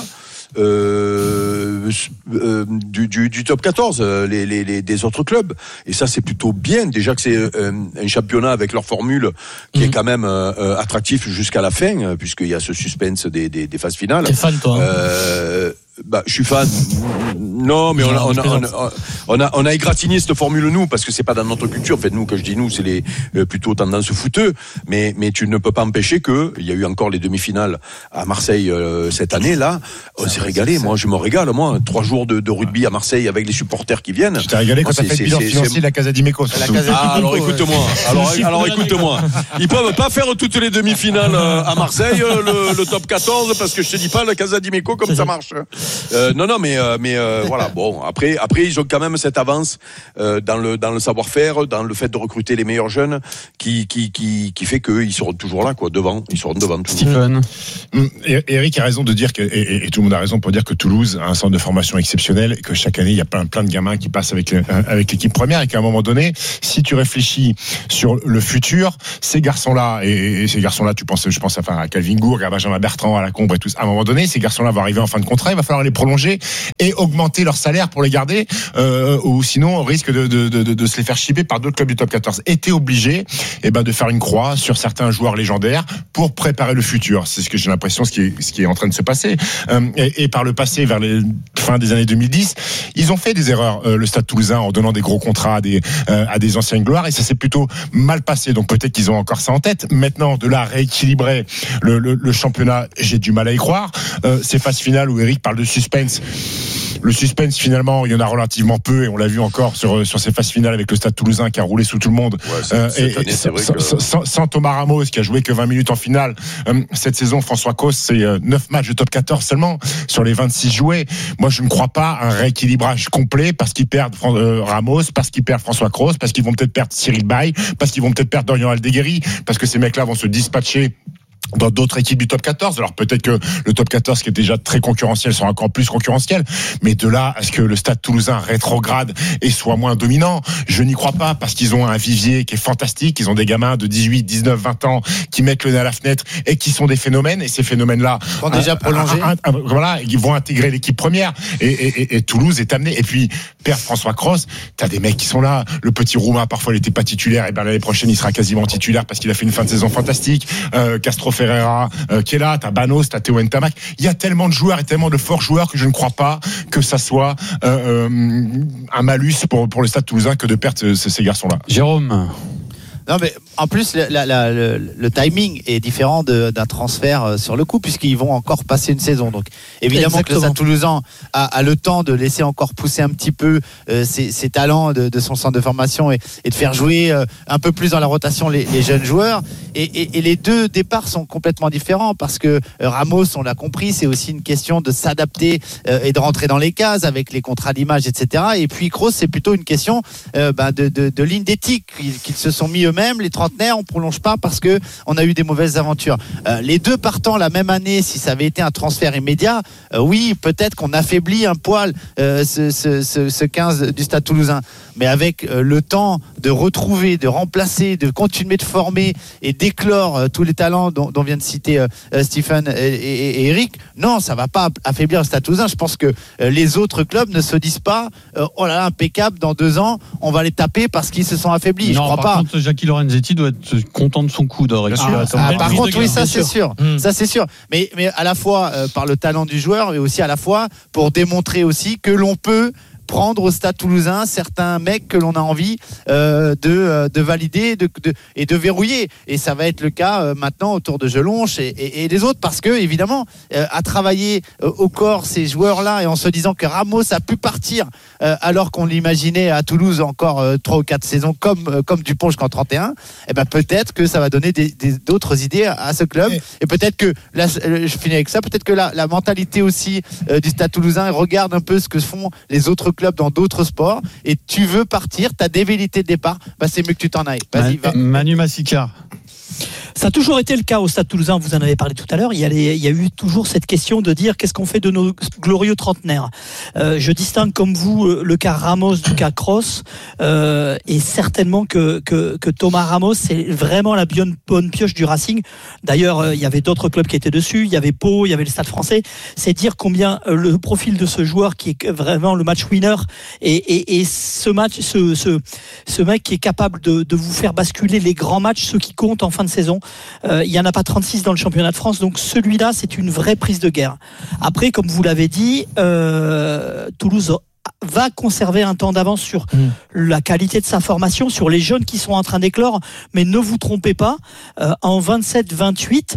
du top 14, des autres clubs. Et ça, c'est plutôt bien. Déjà que c'est un championnat avec leur formule qui est quand même attractif jusqu'à la fin, puisqu'il y a ce suspense des phases finales. T'es fan, toi, je suis fan. Non, mais on a égratigné cette formule, nous, parce que c'est pas dans notre culture. En fait, nous, quand je dis nous, c'est les plutôt tendance footeux. Mais tu ne peux pas empêcher que il y a eu encore les demi-finales à Marseille cette année. Là, on s'est régalé. Moi, je me régale. Moi, 3 jours de rugby à Marseille avec les supporters qui viennent. Tu t'es régalé quand t'as fait le bilan financier de la Casa d'Imeco. Alors écoute-moi. Alors écoute-moi. Ils peuvent pas faire toutes les demi-finales à Marseille, le top 14, parce que je te dis pas la Casa d'Imeco comme ça marche. Non, mais voilà. Bon, après, ils ont quand même cette avance dans le savoir-faire, dans le fait de recruter les meilleurs jeunes, qui fait qu'ils seront toujours là, quoi, devant. Ils seront devant. Stephen. Eric a raison de dire que, et tout le monde a raison pour dire que Toulouse a un centre de formation exceptionnel, et que chaque année il y a plein de gamins qui passent avec l'équipe première, et qu'à un moment donné, si tu réfléchis sur le futur, ces garçons-là, et ces garçons-là, je pense à Calvin Gourg, à Benjamin Bertrand, à Lacombe et tout ça, à un moment donné, ces garçons-là vont arriver en fin de contrat, il va falloir les prolonger et augmenter leur salaire pour les garder, ou sinon on risque de se les faire chipper par d'autres clubs du top 14. Et t'es obligé de faire une croix sur certains joueurs légendaires pour préparer le futur. C'est ce que j'ai l'impression, ce qui est en train de se passer. Et par le passé, vers les fin des années 2010, ils ont fait des erreurs, le Stade Toulousain, en donnant des gros contrats à des anciennes gloires, et ça s'est plutôt mal passé. Donc peut-être qu'ils ont encore ça en tête. Maintenant, de là à rééquilibrer le championnat, j'ai du mal à y croire. Ces phases finales où Eric parle de suspense. Le suspense, finalement, il y en a relativement peu, et on l'a vu encore sur ces phases finales avec le Stade Toulousain qui a roulé sous tout le monde. Sans Thomas Ramos, qui a joué que 20 minutes en finale cette saison. François Cros, c'est 9 matchs de top 14 seulement sur les 26 joués. Moi, je ne crois pas à un rééquilibrage complet, parce qu'ils perdent Ramos, parce qu'ils perdent François Cros, parce qu'ils vont peut-être perdre Cyril Baye, parce qu'ils vont peut-être perdre Dorian Aldeguerri, parce que ces mecs-là vont se dispatcher dans d'autres équipes du top 14. Alors peut-être que le top 14, qui est déjà très concurrentiel, sera encore plus concurrentiel, mais de là à ce que le Stade Toulousain rétrograde et soit moins dominant, je n'y crois pas, parce qu'ils ont un vivier qui est fantastique. Ils ont des gamins de 18, 19, 20 ans qui mettent le nez à la fenêtre et qui sont des phénomènes, et ces phénomènes-là vont déjà prolonger. Voilà, ils vont intégrer l'équipe première, et Toulouse est amené. Et puis perdre François Cros, t'as des mecs qui sont là. Le petit Roumain, parfois il n'était pas titulaire, et l'année prochaine il sera quasiment titulaire parce qu'il a fait une fin de saison fantastique. Castro Ferreira qui est là, t'as Banos, t'as Théo Ntamak. Il y a tellement de joueurs et tellement de forts joueurs que je ne crois pas que ça soit un malus pour le Stade Toulousain que de perdre ces garçons-là. Jérôme. Non, mais en plus, le timing est différent d'un transfert sur le coup, puisqu'ils vont encore passer une saison. Donc, évidemment que le Stade Toulousain a le temps de laisser encore pousser un petit peu ses talents de son centre de formation, et de faire jouer un peu plus dans la rotation les jeunes joueurs. Et les deux départs sont complètement différents, parce que Ramos, on l'a compris, c'est aussi une question de s'adapter et de rentrer dans les cases avec les contrats d'image, etc. Et puis Kroos, c'est plutôt une question de ligne d'éthique qu'ils se sont mis eux-mêmes. Les trentenaires, on prolonge pas parce que on a eu des mauvaises aventures. Les deux partant la même année, si ça avait été un transfert immédiat, oui, peut-être qu'on affaiblit un poil ce 15 du Stade Toulousain. Mais avec le temps de retrouver, de remplacer, de continuer de former et d'éclore tous les talents dont vient de citer Stephen et Eric, non, ça va pas affaiblir le Stade Toulousain. Je pense que les autres clubs ne se disent pas oh là là, impeccable, dans 2 ans on va les taper parce qu'ils se sont affaiblis. Non, je crois par pas. Contre, Jackie Lorenzetti doit être content de son coup d'or. Par contre, oui, ça c'est sûr. Ça c'est sûr. Mais à la fois par le talent du joueur, mais aussi à la fois pour démontrer aussi que l'on peut prendre au Stade Toulousain certains mecs que l'on a envie de valider et de verrouiller. Et ça va être le cas maintenant autour de Jelonche et des autres, parce que évidemment à travailler au corps ces joueurs-là, et en se disant que Ramos a pu partir alors qu'on l'imaginait à Toulouse encore 3 ou 4 saisons comme Dupont jusqu'en 31, et ben peut-être que ça va donner d'autres idées à ce club. Et peut-être que là, je finis avec ça, peut-être que la mentalité aussi du Stade Toulousain regarde un peu ce que font les autres club dans d'autres sports et tu veux partir, tu as des velléités de départ, c'est mieux que tu t'en ailles. Vas-y, va. Manu Massicard. Ça a toujours été le cas au Stade Toulousain, vous en avez parlé tout à l'heure. Il y a eu toujours cette question de dire qu'est-ce qu'on fait de nos glorieux trentenaires. Je distingue comme vous le cas Ramos du cas Kroos, et certainement que Thomas Ramos, c'est vraiment la bonne pioche du Racing. D'ailleurs, il y avait d'autres clubs qui étaient dessus, il y avait Pau, il y avait le Stade Français. C'est dire combien le profil de ce joueur qui est vraiment le match winner et ce mec qui est capable de vous faire basculer les grands matchs, ceux qui comptent en fin de saison. Il n'y en a pas 36 dans le championnat de France, donc celui-là c'est une vraie prise de guerre. Après, comme vous l'avez dit, Toulouse va conserver un temps d'avance sur la qualité de sa formation, sur les jeunes qui sont en train d'éclore, mais ne vous trompez pas, en 27-28,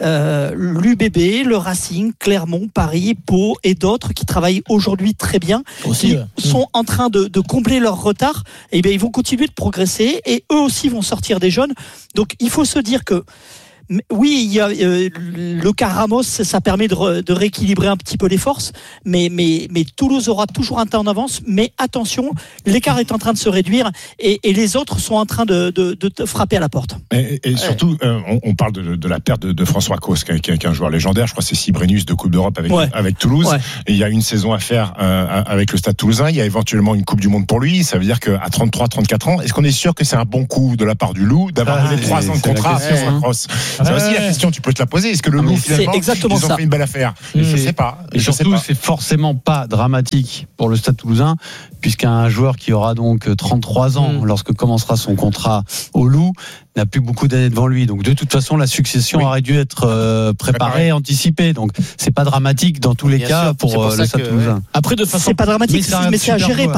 l'UBB, le Racing, Clermont, Paris, Pau et d'autres qui travaillent aujourd'hui très bien, sont en train de combler leur retard, et bien ils vont continuer de progresser et eux aussi vont sortir des jeunes. Donc il faut se dire que oui, il y a le cas Ramos, ça permet de rééquilibrer un petit peu les forces, mais Toulouse aura toujours un temps en avance. Mais attention, l'écart est en train de se réduire et les autres sont en train de frapper à la porte. Et surtout, on parle de la perte de François Cros, qui est un joueur légendaire. Je crois que c'est 6 Brennus de Coupe d'Europe avec Toulouse. Ouais. Et il y a une saison à faire avec le Stade Toulousain. Il y a éventuellement une Coupe du Monde pour lui. Ça veut dire qu'à 33-34 ans, est-ce qu'on est sûr que c'est un bon coup de la part du Loup d'avoir donné 3 ans de contrat à François Cros? C'est aussi la question, tu peux te la poser. Est-ce que le Loup, finalement, ils ont fait une belle affaire? Je sais pas. Et surtout, c'est forcément pas dramatique pour le Stade Toulousain, puisqu'un joueur qui aura donc 33 ans lorsque commencera son contrat au Loup n'a plus beaucoup d'années devant lui. Donc de toute façon, la succession aurait dû être préparée, anticipée. Donc c'est pas dramatique dans tous les cas pour le Stade Toulousain. Après, de façon, c'est pas dramatique, mais c'est à gérer.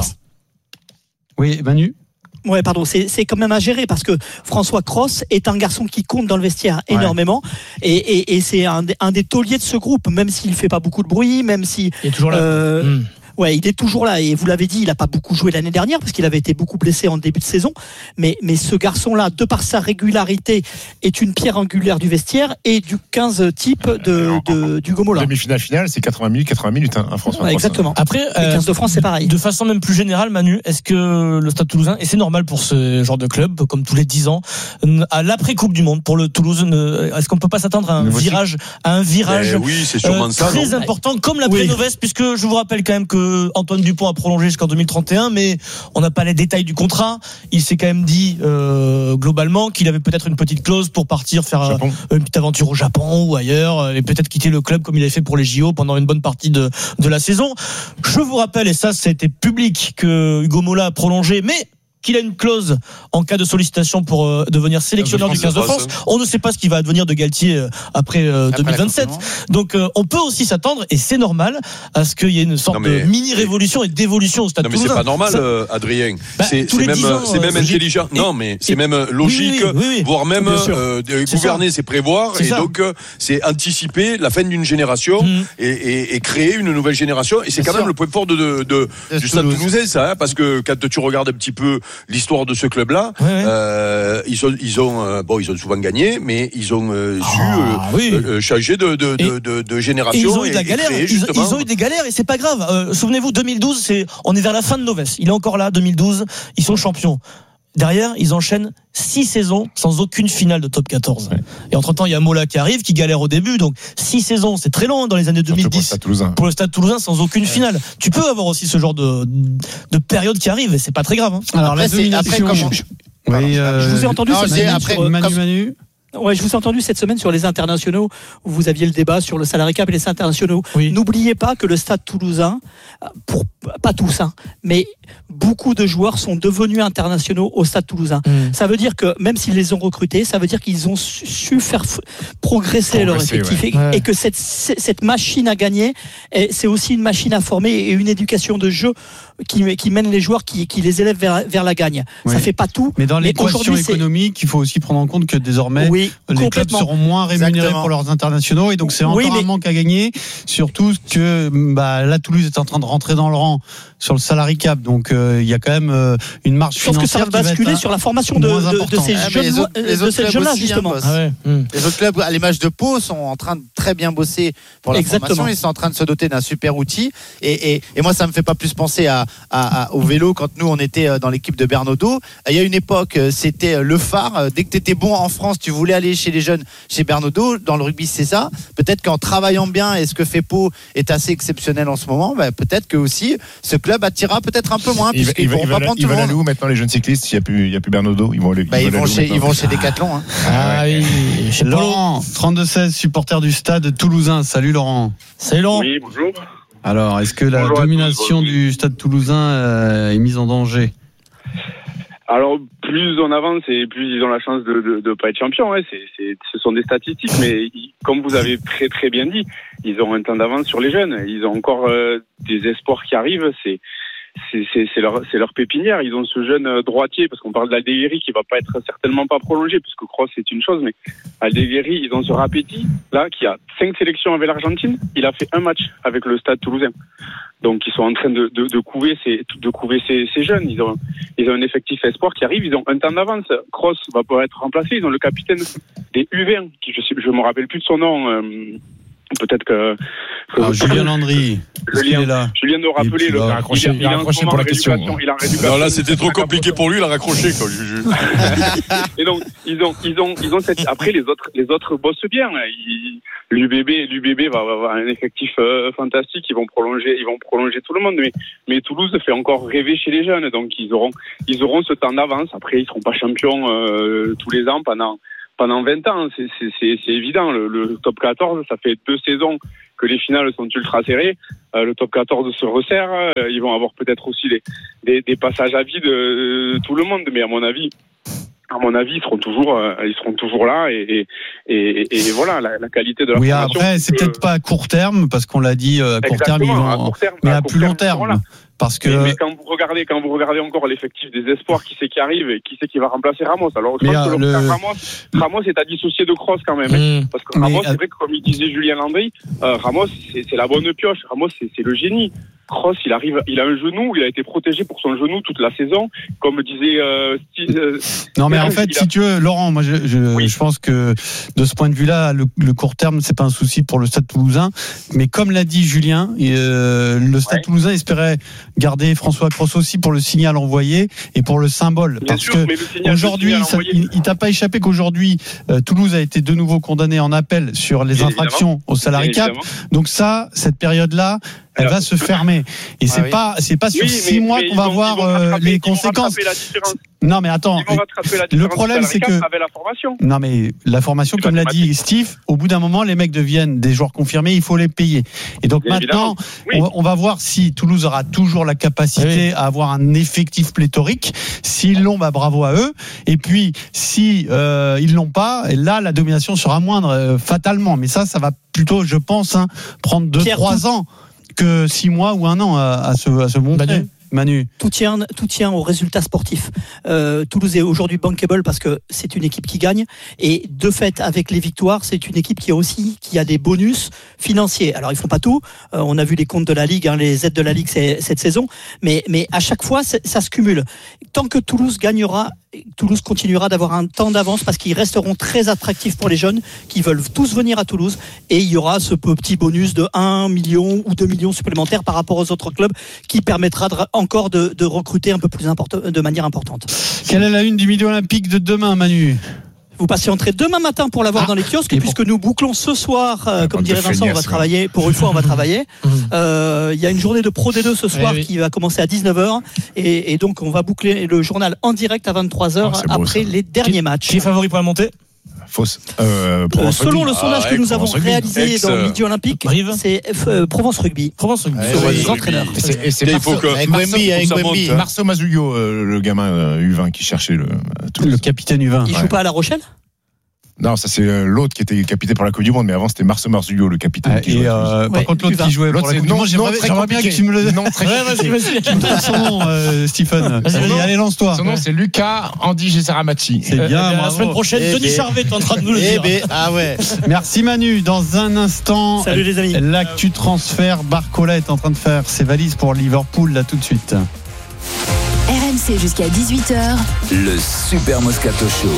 Oui, Manu. Ouais, pardon, c'est quand même à gérer parce que François Cros est un garçon qui compte dans le vestiaire énormément et c'est un des tauliers de ce groupe, même s'il fait pas beaucoup de bruit, même si il est toujours là. Ouais, il est toujours là et vous l'avez dit, il n'a pas beaucoup joué l'année dernière parce qu'il avait été beaucoup blessé en début de saison. Mais ce garçon-là, de par sa régularité, est une pierre angulaire du vestiaire et du 15 type du Gomola. Demi-finale, c'est 80 minutes, hein, François. Ouais, exactement. Après, le 15 de France, c'est pareil. De façon même plus générale, Manu, est-ce que le Stade Toulousain, et c'est normal pour ce genre de club, comme tous les 10 ans, à l'après-Coupe du Monde pour le Toulouse, est-ce qu'on peut pas s'attendre à un virage, oui, c'est sûrement ça, très important, comme l'après-Novès, puisque je vous rappelle quand même que Antoine Dupont a prolongé jusqu'en 2031, mais on n'a pas les détails du contrat. Il s'est quand même dit globalement qu'il avait peut-être une petite clause pour partir faire une petite aventure au Japon ou ailleurs, et peut-être quitter le club comme il avait fait pour les JO pendant une bonne partie de la saison. Je vous rappelle, et ça c'était public, que Hugo Mola a prolongé, mais qu'il a une clause en cas de sollicitation pour devenir sélectionneur du 15 de France. On ne sait pas ce qui va advenir de Galtier après 2027. Donc on peut aussi s'attendre, et c'est normal, à ce qu'il y ait une sorte de mini-révolution et d'évolution au Stade Toulousain. Mais c'est pas normal, Adrien. C'est même intelligent. Non, mais c'est même logique, voire même gouverner, c'est prévoir, et donc c'est anticiper la fin d'une génération et créer une nouvelle génération. Et c'est quand même le point fort du Stade Toulousain, ça, parce que quand tu regardes un petit peu l'histoire de ce club-là, ils ont souvent gagné, mais ils ont su changer de génération. Et ils ont eu de la galère. Ils ont eu des galères et c'est pas grave. Souvenez-vous, 2012, on est vers la fin de Novès. Il est encore là, 2012. Ils sont champions. Derrière, ils enchaînent 6 saisons sans aucune finale de top 14. Et entre-temps, il y a Mola qui arrive, qui galère au début. Donc 6 saisons, c'est très long dans les années 2010. Pour le Stade Toulousain, sans aucune finale. Tu peux avoir aussi ce genre de période qui arrive et c'est pas très grave. Alors la domination. Je vous ai entendu Manu. Ouais, je vous ai entendu cette semaine sur les internationaux où vous aviez le débat sur le salary cap et les internationaux. N'oubliez pas que le Stade Toulousain, pas tous, mais beaucoup de joueurs sont devenus internationaux au Stade Toulousain. Ça veut dire que même s'ils les ont recrutés, ça veut dire qu'ils ont su faire progresser leur effectif et que cette machine à gagner, c'est aussi une machine à former et une éducation de jeu qui mène les joueurs, qui les élève vers la gagne. Ça fait pas tout. Mais dans l'équation économique, il faut aussi prendre en compte que désormais, les clubs seront moins rémunérés pour leurs internationaux et donc c'est encore un manque à gagner. Surtout que là, Toulouse est en train de rentrer dans le rang sur le salary cap. Donc il y a quand même une marge financière. Je pense que ça va basculer sur la formation de ces jeunes-là, justement. Les autres clubs, à l'image de Pau, sont en train de très bien bosser pour la formation. Ils sont en train de se doter d'un super outil. Et moi, ça me fait pas plus penser au vélo quand nous, on était dans l'équipe de Bernaudot. Il y a une époque, c'était le phare. Dès que tu étais bon en France, tu voulais aller chez les jeunes, chez Bernaudot. Dans le rugby, c'est ça. Peut-être qu'en travaillant bien, et ce que fait Pau est assez exceptionnel en ce moment, peut-être que aussi ce club attirera peut-être un peu moins. Ils vont aller où maintenant, les jeunes cyclistes? Il n'y a plus Bernaudot. Ils vont chez Decathlon. Hein. Laurent, 32-16, supporter du Stade Toulousain. Salut Laurent. Salut Laurent. Oui, bonjour. Alors, est-ce que la domination du Stade Toulousain est mise en danger? Alors, plus on avance et plus ils ont la chance de ne pas être champions. Hein. Ce sont des statistiques, mais comme vous avez très très bien dit, ils ont un temps d'avance sur les jeunes. Ils ont encore des espoirs qui arrivent. C'est leur pépinière. Ils ont ce jeune droitier, parce qu'on parle d'Aldeguerri qui va pas être certainement pas prolongé, parce que Cross c'est une chose, mais Aldeguerri, ils ont ce Rapetti là qui a 5 sélections avec l'Argentine. Il a fait un match avec le Stade Toulousain. Donc ils sont en train de couver ces jeunes. Ils ont un effectif espoir qui arrive. Ils ont un temps d'avance. Cross va pouvoir être remplacé. Ils ont le capitaine des U20 qui je me rappelle plus de son nom. Peut-être que Julien Landry. Julien de rappeler il a raccroché pour la question. Non, là c'était trop compliqué pour lui, il a raccroché quoi. Et donc ils ont cette. Après les autres bossent bien. L'UBB va avoir un effectif fantastique. Ils vont prolonger tout le monde. Mais Toulouse fait encore rêver chez les jeunes. Donc ils auront ce temps d'avance. Après ils seront pas champions tous les ans pendant 20 ans, c'est évident. Le top 14, ça fait 2 saisons que les finales sont ultra serrées. Le top 14 se resserre. Ils vont avoir peut-être aussi des passages à vide tout le monde. Mais à mon avis, ils seront toujours là. Et voilà, la qualité de la formation. Oui, après, c'est peut-être pas à court terme, parce qu'on l'a dit, à court terme, ils vont, mais à plus long terme. Voilà. Parce que... mais quand vous regardez encore l'effectif des espoirs, qui c'est qui arrive et qui c'est qui va remplacer Ramos. Alors je pense que Ramos est à dissocier de Cross quand même. Parce que Ramos, c'est vrai que comme il disait Julien Landry, Ramos c'est la bonne pioche. Ramos c'est le génie. Cross, il a un genou, il a été protégé pour son genou toute la saison, comme disait Steve. Non, mais en fait, si tu veux, Laurent, moi, je pense que de ce point de vue-là, le court terme, c'est pas un souci pour le Stade Toulousain. Mais comme l'a dit Julien, le Stade Toulousain espérait garder François Cross aussi pour le signal envoyé et pour le symbole. Parce que aujourd'hui, il t'a pas échappé qu'aujourd'hui, Toulouse a été de nouveau condamné en appel sur les infractions au salary cap. Donc cette période-là, elle va se fermer. Et c'est pas sur 6 mois qu'on va voir les conséquences. Non, mais attends. Le problème, c'est que. Non, mais la formation, comme l'a dit Steve, au bout d'un moment, les mecs deviennent des joueurs confirmés, il faut les payer. Et donc maintenant, on va voir si Toulouse aura toujours la capacité à avoir un effectif pléthorique. S'ils l'ont, bravo à eux. Et puis, si ils l'ont pas, là, la domination sera moindre, fatalement. Mais ça va plutôt, je pense, prendre 2-3 ans que 6 mois ou 1 an à se montrer. Manu. Tout tient au résultat sportif. Toulouse est aujourd'hui bankable parce que c'est une équipe qui gagne, et de fait, avec les victoires, c'est une équipe qui a des bonus financiers. Alors ils font pas tout. On a vu les comptes de la Ligue, les aides de la Ligue cette saison, mais à chaque fois ça se cumule. Tant que Toulouse gagnera, Toulouse continuera d'avoir un temps d'avance parce qu'ils resteront très attractifs pour les jeunes qui veulent tous venir à Toulouse, et il y aura ce petit bonus de 1 million ou 2 millions supplémentaires par rapport aux autres clubs qui permettra encore de recruter un peu plus de manière importante. Quelle est la une du Midi Olympique de demain, Manu ? Vous patienterez demain matin pour l'avoir dans les kiosques, puisque nous bouclons ce soir, comme dirait Vincent, on va travailler. Pour une fois, on va travailler. Il y a une journée de Pro D2 ce soir qui va commencer à 19h. Et donc, on va boucler le journal en direct à 23h après les derniers matchs. Qui est favori pour la montée ? Selon le sondage que nous avons réalisé dans le Midi Olympique, c'est Provence Rugby. Les entraîneurs. Et c'est Marceau Mazzuglio, le gamin U20 qui cherchait le capitaine U20. Il joue pas à La Rochelle ? Non, ça c'est l'autre qui était capitaine pour la Coupe du Monde, mais avant c'était Marceau Marzulio, le capitaine. Par contre, l'autre qui jouait pour la Coupe du Monde, j'aimerais bien que tu me le. Non, très vas-y. Tu me donnes son nom, Stephen. Vas-y, allez, lance-toi. Son nom c'est Luca Andy Gesaramacci. C'est bien. La semaine prochaine, Denis Charvet est en train de nous le dire. Ah ouais. Merci Manu. Dans un instant, salut les amis. L'actu transfert, Barcola est en train de faire ses valises pour Liverpool là tout de suite. RMC jusqu'à 18h. Le Super Moscato Show.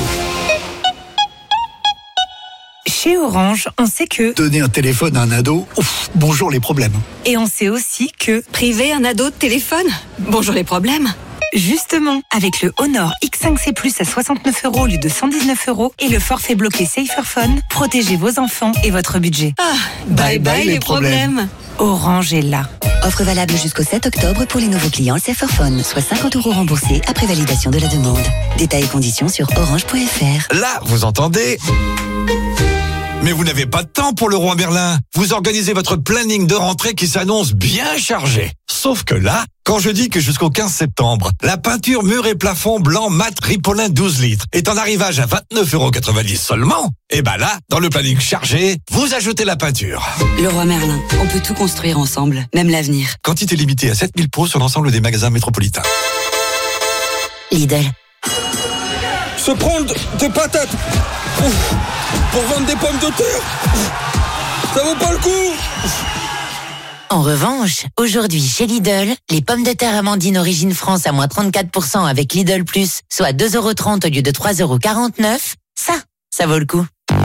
Chez Orange, on sait que donner un téléphone à un ado, bonjour les problèmes. Et on sait aussi que priver un ado de téléphone, bonjour les problèmes. Justement, avec le Honor X5C Plus à 69 € au lieu de 119 € et le forfait bloqué Saferphone, protégez vos enfants et votre budget. Bye bye les problèmes. Orange est là. Offre valable jusqu'au 7 octobre pour les nouveaux clients Saferphone, soit 50 € remboursés après validation de la demande. Détails et conditions sur orange.fr. Là, vous entendez ? Mais vous n'avez pas de temps pour le Roi Merlin. Vous organisez votre planning de rentrée qui s'annonce bien chargé. Sauf que là, quand je dis que jusqu'au 15 septembre, la peinture mur et plafond blanc mat Ripolin 12 litres est en arrivage à 29,90 € seulement, et ben là, dans le planning chargé, vous ajoutez la peinture. Le Roi Merlin, on peut tout construire ensemble, même l'avenir. Quantité limitée à 7000 pots sur l'ensemble des magasins métropolitains. Lidl. Se prendre des patates pour vendre des pommes de terre, ça vaut pas le coup. En revanche, aujourd'hui chez Lidl, les pommes de terre Amandine Origine France à moins 34% avec Lidl Plus, soit 2,30 € au lieu de 3,49 €, ça vaut le coup.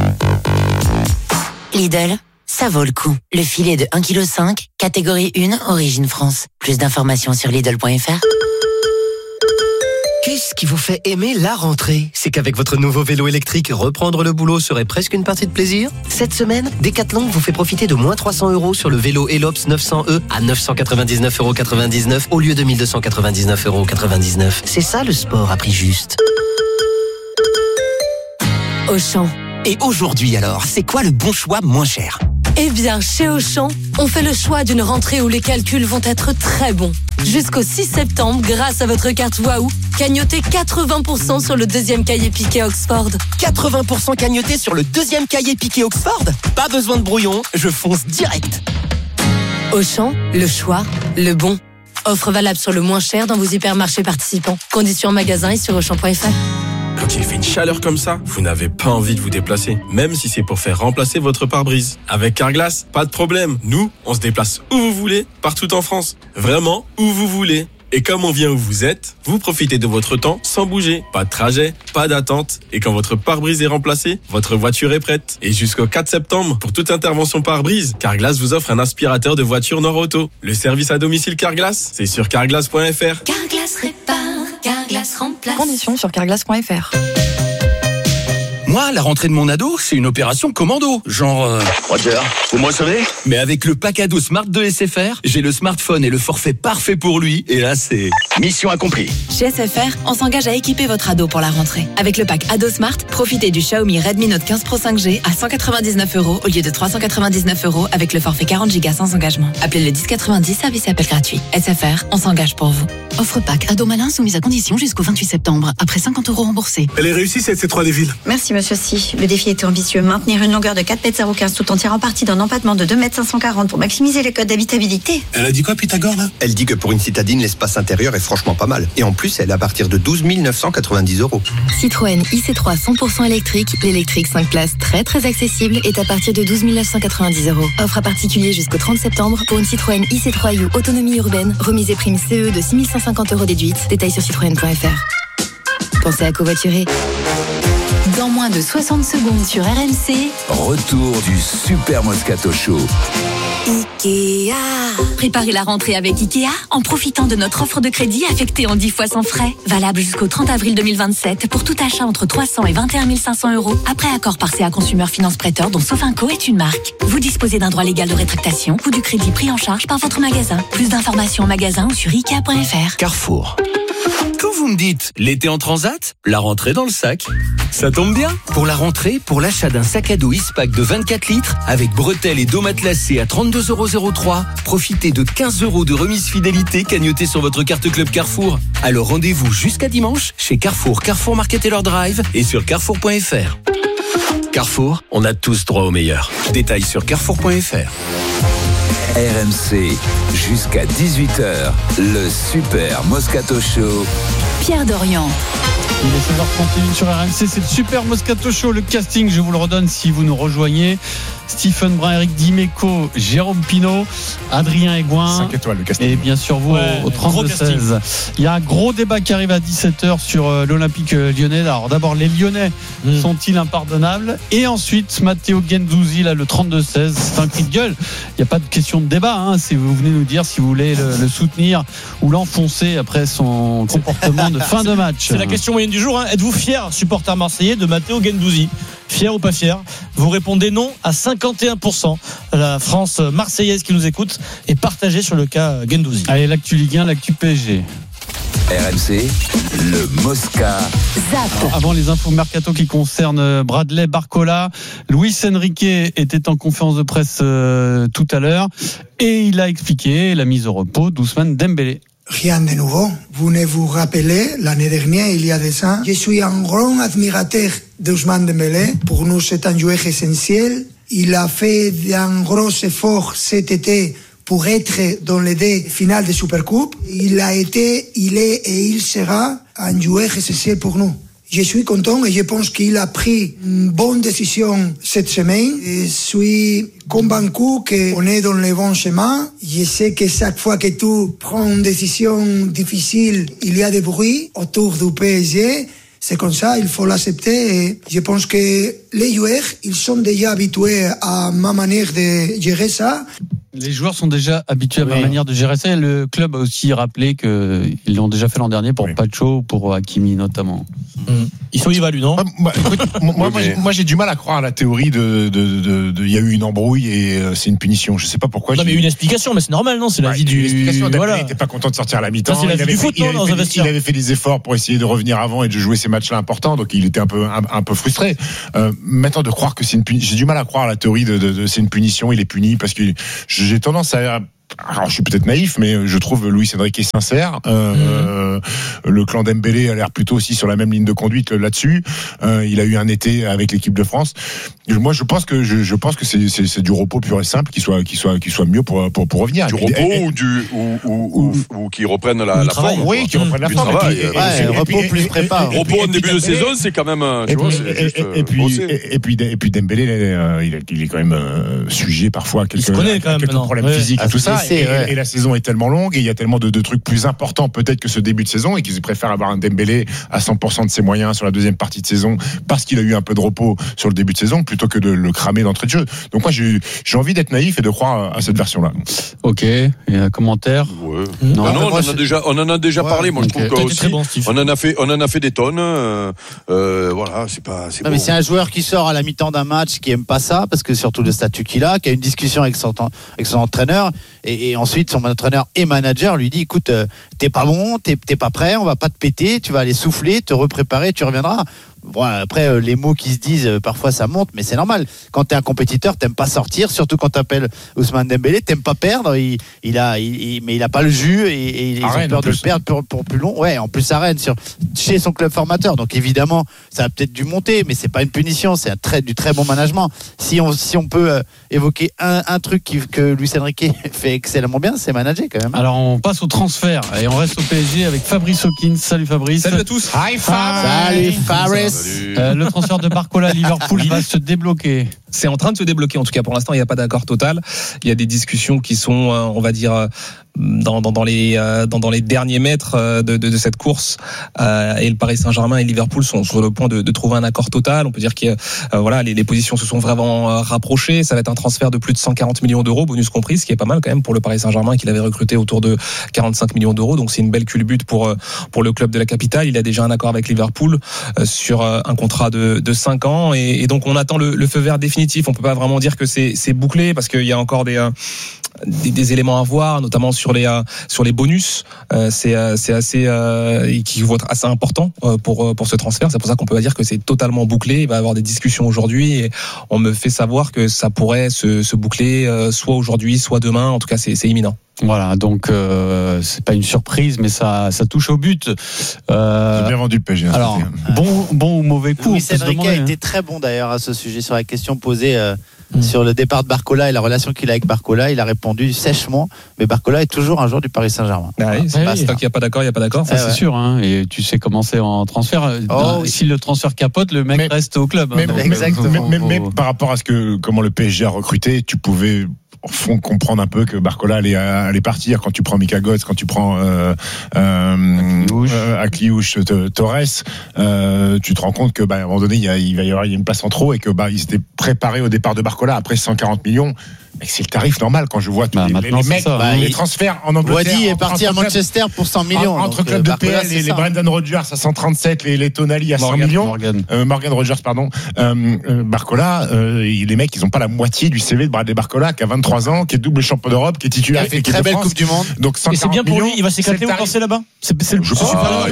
Lidl, ça vaut le coup. Le filet de 1,5 kg, catégorie 1, Origine France. Plus d'informations sur Lidl.fr. Qu'est-ce qui vous fait aimer la rentrée ? C'est qu'avec votre nouveau vélo électrique, reprendre le boulot serait presque une partie de plaisir ? Cette semaine, Decathlon vous fait profiter de moins 300 € sur le vélo Elops 900E à 999,99 € au lieu de 1299,99 €. C'est ça le sport à prix juste. Auchan. Et aujourd'hui alors, c'est quoi le bon choix moins cher ? Eh bien, chez Auchan, on fait le choix d'une rentrée où les calculs vont être très bons. Jusqu'au 6 septembre, grâce à votre carte Waouh, cagnotez 80% sur le deuxième cahier piqué Oxford. 80% cagnoté sur le deuxième cahier piqué Oxford ? Pas besoin de brouillon, je fonce direct. Auchan, le choix, le bon. Offre valable sur le moins cher dans vos hypermarchés participants. Conditions en magasin et sur Auchan.fr. Quand il fait une chaleur comme ça, vous n'avez pas envie de vous déplacer, même si c'est pour faire remplacer votre pare-brise. Avec Carglass, pas de problème. Nous, on se déplace où vous voulez, partout en France. Vraiment, où vous voulez. Et comme on vient où vous êtes, vous profitez de votre temps sans bouger. Pas de trajet, pas d'attente. Et quand votre pare-brise est remplacé, votre voiture est prête. Et jusqu'au 4 septembre, pour toute intervention pare-brise, Carglass vous offre un aspirateur de voiture Nord-Auto. Le service à domicile Carglass, c'est sur carglass.fr. Carglass répare, Carglass remplace. Conditions sur carglass.fr. Moi, la rentrée de mon ado, c'est une opération commando. Genre... Roger, vous me recevez ? Mais avec le pack ado Smart de SFR, j'ai le smartphone et le forfait parfait pour lui. Et là, c'est... mission accomplie. Chez SFR, on s'engage à équiper votre ado pour la rentrée. Avec le pack Ado Smart, profitez du Xiaomi Redmi Note 15 Pro 5G à 199 € au lieu de 399 € avec le forfait 40 Go sans engagement. Appelez le 1090, service et appel gratuit. SFR, on s'engage pour vous. Offre pack Ado Malin soumise à condition jusqu'au 28 septembre, après 50 € remboursés. Elle est réussie cette C3 des villes. Merci monsieur Si. Le défi était ambitieux. Maintenir une longueur de 4,015 m tout en tirant parti d'un empattement de 2,540 m pour maximiser les codes d'habitabilité. Elle a dit quoi Pythagore là ? Elle dit que pour une citadine, l'espace intérieur est franchement pas mal. Et en plus, elle est à partir de 12 990 €. Citroën IC3 100% électrique, l'électrique 5 places très accessible est à partir de 12 990 €. Offre à particulier jusqu'au 30 septembre pour une Citroën IC3U autonomie urbaine, remise et prime CE de 6 150 € déduite. Détails sur citroën.fr. Pensez à covoiturer. Dans moins de 60 secondes sur RMC. Retour du Super Moscato Show. Ikea. Préparez la rentrée avec Ikea en profitant de notre offre de crédit affectée en 10 fois sans frais. Valable jusqu'au 30 avril 2027 pour tout achat entre 300 et 21 500 €. Après accord par CA Consumer Finance Prêteur dont Sofinco est une marque. Vous disposez d'un droit légal de rétractation ou du crédit pris en charge par votre magasin. Plus d'informations en magasin ou sur Ikea.fr. Carrefour. Quand vous me dites l'été en transat, la rentrée dans le sac, ça tombe bien. Pour la rentrée, pour l'achat d'un sac à dos Ispac de 24 litres avec bretelles et dos matelassés à 32,03 €, profitez de 15 € de remise fidélité cagnotée sur votre carte Club Carrefour. Alors rendez-vous jusqu'à dimanche chez Carrefour, Carrefour Market et leur Drive et sur carrefour.fr. Carrefour, on a tous droit au meilleur. Détails sur carrefour.fr. RMC, jusqu'à 18h, le Super Moscato Show. Pierre Dorian. Il est 16h31 sur RMC, c'est le Super Moscato Show. Le casting, je vous le redonne si vous nous rejoignez. Stephen Brun, Eric Dimeco, Jérôme Pinault, Adrien Aigouin. 5 étoiles le casting. Et bien sûr vous au 32-16. Il y a un gros débat qui arrive à 17h sur l'Olympique lyonnais. Alors d'abord, les Lyonnais sont-ils impardonnables? Et ensuite, Matteo Guendouzi, là, le 32-16. C'est un cri de gueule. Il n'y a pas de question de débat. Si vous venez nous dire si vous voulez le soutenir ou l'enfoncer après son comportement de fin de match. C'est la question moyenne du jour. Êtes-vous fier, supporter marseillais, de Matteo Guendouzi? Fier ou pas fier? Vous répondez non à 51%. La France marseillaise qui nous écoute est partagée sur le cas Guendouzi. Allez, l'actu Ligue 1, l'actu PSG. RMC, le Mosca. Zap. Avant les infos mercato qui concernent Bradley Barcola, Luis Enrique était en conférence de presse tout à l'heure et il a expliqué la mise au repos d'Ousmane Dembélé. Rien de nouveau. Vous ne vous rappelez, l'année dernière, il y a des ans, je suis un grand admirateur d'Ousmane Dembélé. Pour nous, c'est un joueur essentiel. Il a fait un gros effort cet été pour être dans les deux finales de Supercoupe. Il a été, il est et il sera un joueur essentiel pour nous. Je suis content et je pense qu'il a pris une bonne décision cette semaine. Je suis convaincu qu'on est dans le bon chemin. Je sais que chaque fois que tu prends une décision difficile, il y a des bruits autour du PSG. C'est comme ça, il faut l'accepter. Et je pense que les joueurs, ils sont déjà habitués à ma manière de gérer ça. Les joueurs sont déjà habitués à ma manière de gérer ça. Le club a aussi rappelé qu'ils l'ont déjà fait l'an dernier pour Pacho, pour Hakimi notamment. Ils sont évalués, non? Moi, j'ai du mal à croire à la théorie il y a eu une embrouille et c'est une punition. Je sais pas pourquoi. Non, mais une explication, mais c'est normal, non? C'est la vie du. Voilà. Il n'était pas content de sortir à la mi-temps. C'est la vie du foot, non, dans un vestiaire. Il avait fait des efforts pour essayer de revenir avant et de jouer ces matchs-là importants, donc il était un peu frustré. Maintenant, de croire que c'est une punition, j'ai du mal à croire à la théorie de c'est une punition. Il est puni parce que j'ai tendance à. Alors, je suis peut-être naïf, mais je trouve Luis Enrique sincère. Le clan Dembélé a l'air plutôt aussi sur la même ligne de conduite là-dessus. Il a eu un été avec l'équipe de France. Moi, je pense que c'est du repos pur et simple qui soit mieux pour revenir. Du repos ou qui reprennent la forme. Oui, qui reprennent la forme. Repos plus prépa. Repos en début de saison, c'est quand même. Et puis Dembélé, il est quand même sujet parfois à quelques problèmes physiques et tout ça. Et la saison est tellement longue et il y a tellement de trucs plus importants peut-être que ce début de saison et qu'ils préfèrent avoir un Dembélé à 100% de ses moyens sur la deuxième partie de saison parce qu'il a eu un peu de repos sur le début de saison plutôt que de le cramer d'entrée de jeu. Donc moi j'ai envie d'être naïf et de croire à cette version-là. Ok, et un commentaire? Non, on en a déjà parlé. Moi je trouve qu'on en a fait des tonnes. Voilà, c'est pas. Non, mais c'est un joueur qui sort à la mi-temps d'un match qui aime pas ça parce que surtout le statut qu'il a, qui a une discussion avec son entraîneur. Et ensuite, son entraîneur et manager lui dit écoute, t'es pas bon, t'es pas prêt, on va pas te péter, tu vas aller souffler, te repréparer, tu reviendras. Bon, après, les mots qui se disent, parfois ça monte, mais c'est normal. Quand t'es un compétiteur, t'aimes pas sortir, surtout quand t'appelles Ousmane Dembélé, t'aimes pas perdre. Mais il a pas le jus et ils ont peur de le perdre pour plus long. Ouais, en plus à Rennes, chez son club formateur. Donc évidemment, ça a peut-être dû monter, mais c'est pas une punition, c'est du très bon management. Si on peut évoquer un truc que Luis Enrique fait excellemment bien, c'est manager quand même. Alors on passe au transfert et on reste au PSG avec Fabrice Hawkins. Salut Fabrice. Salut à tous. Hi Fab. Salut Fabrice. Le transfert de Barcola à Liverpool va se débloquer. C'est en train de se débloquer, en tout cas pour l'instant il n'y a pas d'accord total. Il y a des discussions qui sont, on va dire, dans les derniers mètres de cette course, et le Paris Saint-Germain et Liverpool sont sur le point de trouver un accord total. On peut dire que voilà, les positions se sont vraiment rapprochées. Ça va être un transfert de plus de 140 millions d'euros, bonus compris, ce qui est pas mal quand même pour le Paris Saint-Germain qu'il avait recruté autour de 45 millions d'euros. Donc c'est une belle culbute pour le club de la capitale. Il a déjà un accord avec Liverpool sur un contrat de 5 ans et donc on attend le feu vert définitif. On peut pas vraiment dire que c'est bouclé parce qu'il y a encore des éléments à voir, notamment sur les bonus. C'est assez qui vont être assez important pour ce transfert. C'est pour ça qu'on peut pas dire que c'est totalement bouclé. Il va y avoir des discussions aujourd'hui et on me fait savoir que ça pourrait se boucler soit aujourd'hui, soit demain. En tout cas, c'est imminent. Voilà, donc c'est pas une surprise, mais ça touche au but. C'est bien vendu le PSG. Alors, bon ou mauvais coup. Luis Enrique a été très bon d'ailleurs à ce sujet sur la question posée sur le départ de Barcola et la relation qu'il a avec Barcola. Il a répondu sèchement, mais Barcola est toujours un joueur du Paris Saint-Germain. C'est tant qu'il n'y a pas d'accord, il n'y a pas d'accord. Ça, c'est sûr. Hein. Et tu sais comment c'est en transfert. Si le transfert capote, le mec reste au club. Exactement. Mais par rapport à comment le PSG a recruté, tu pouvais font comprendre un peu que Barcola allait partir. Quand tu prends Mika Götze, quand tu prends Akliouche, Torres, tu te rends compte que à un moment donné il va y avoir une place en trop et que ils s'étaient préparés au départ de Barcola après 140 millions. C'est le tarif normal quand je vois tous les mecs, les transferts en Angleterre. Wadi est parti à Manchester pour 100 millions. Entre clubs de PL, les Brendan Rodgers à 137, les Tonali à 100 millions. Morgan Rodgers, pardon. Barcola, les mecs, ils n'ont pas la moitié du CV de Bradley Barcola, qui a 23 ans, qui est double champion d'Europe, qui est titulaire. Il a fait une très belle Coupe du Monde. Donc et c'est bien pour lui, il va s'éclater, vous pensez là-bas? Je pense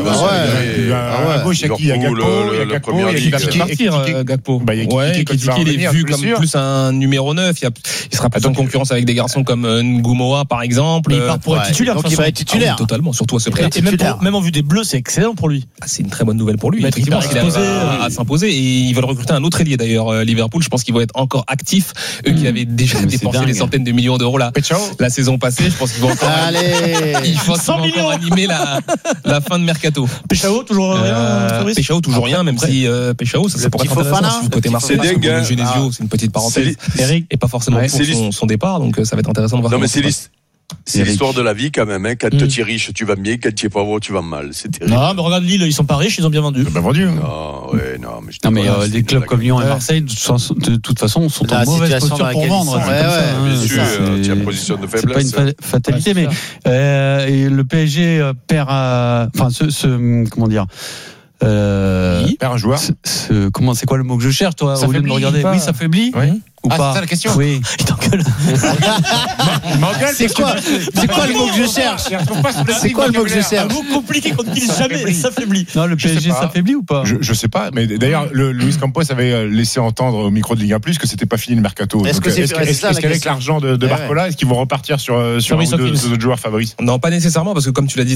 à gauche, il y a Gakpo, il va partir, Gakpo. Ouais, il est vu comme plus un numéro 9. Il sera en concurrence avec des garçons comme Ngoumoa par exemple. Mais il part pour être titulaire. Donc il va être titulaire. Totalement, surtout à ce prix. Et même en vue des Bleus, c'est excellent pour lui. C'est une très bonne nouvelle pour lui. Il Effectivement, il a à s'imposer et ils veulent recruter un autre ailier d'ailleurs. Liverpool, je pense qu'ils vont être encore actifs. Eux qui avaient déjà dépensé des centaines de millions d'euros la saison passée, je pense qu'ils vont encore. Ils vont encore animer la fin de mercato. Péchao toujours rien. Péchao toujours rien, même si Péchao ça pourrait être intéressant du côté Marseille. Genesio, c'est une petite parenthèse. Et pas forcément pour son départ. Donc ça va être intéressant de voir. Non mais c'est l'histoire de la vie quand même. Quand tu es riche, tu vas bien. Quand tu es pauvre, tu vas mal. C'est terrible. Non, mais regarde Lille, ils sont pas riches, ils ont bien vendu. Bien vendu. Non, mais les clubs comme Lyon et Marseille, de toute façon, sont en mauvaise posture pour vendre. Bien sûr, tu as position de faiblesse. C'est pas une fatalité, mais le PSG perd. Enfin, comment dire. Perd un joueur. C'est quoi le mot que je cherche, toi, au lieu de me regarder? Oui, ça faiblit. Ou pas? C'est ça la question? Oui. Il t'engueule. C'est quoi le mot que je cherche? C'est quoi le mot que je cherche? Un mot compliqué qu'on n'utilise jamais, s'affaiblit. Non, le PSG s'affaiblit ou pas? Je sais pas, mais d'ailleurs, Luis Campos avait laissé entendre au micro de Ligue 1 Plus que c'était pas fini le mercato. Est-ce qu'avec l'argent de Barcola, est-ce qu'ils vont repartir sur un ou deux autres joueurs favoris? Non, pas nécessairement, parce que comme tu l'as dit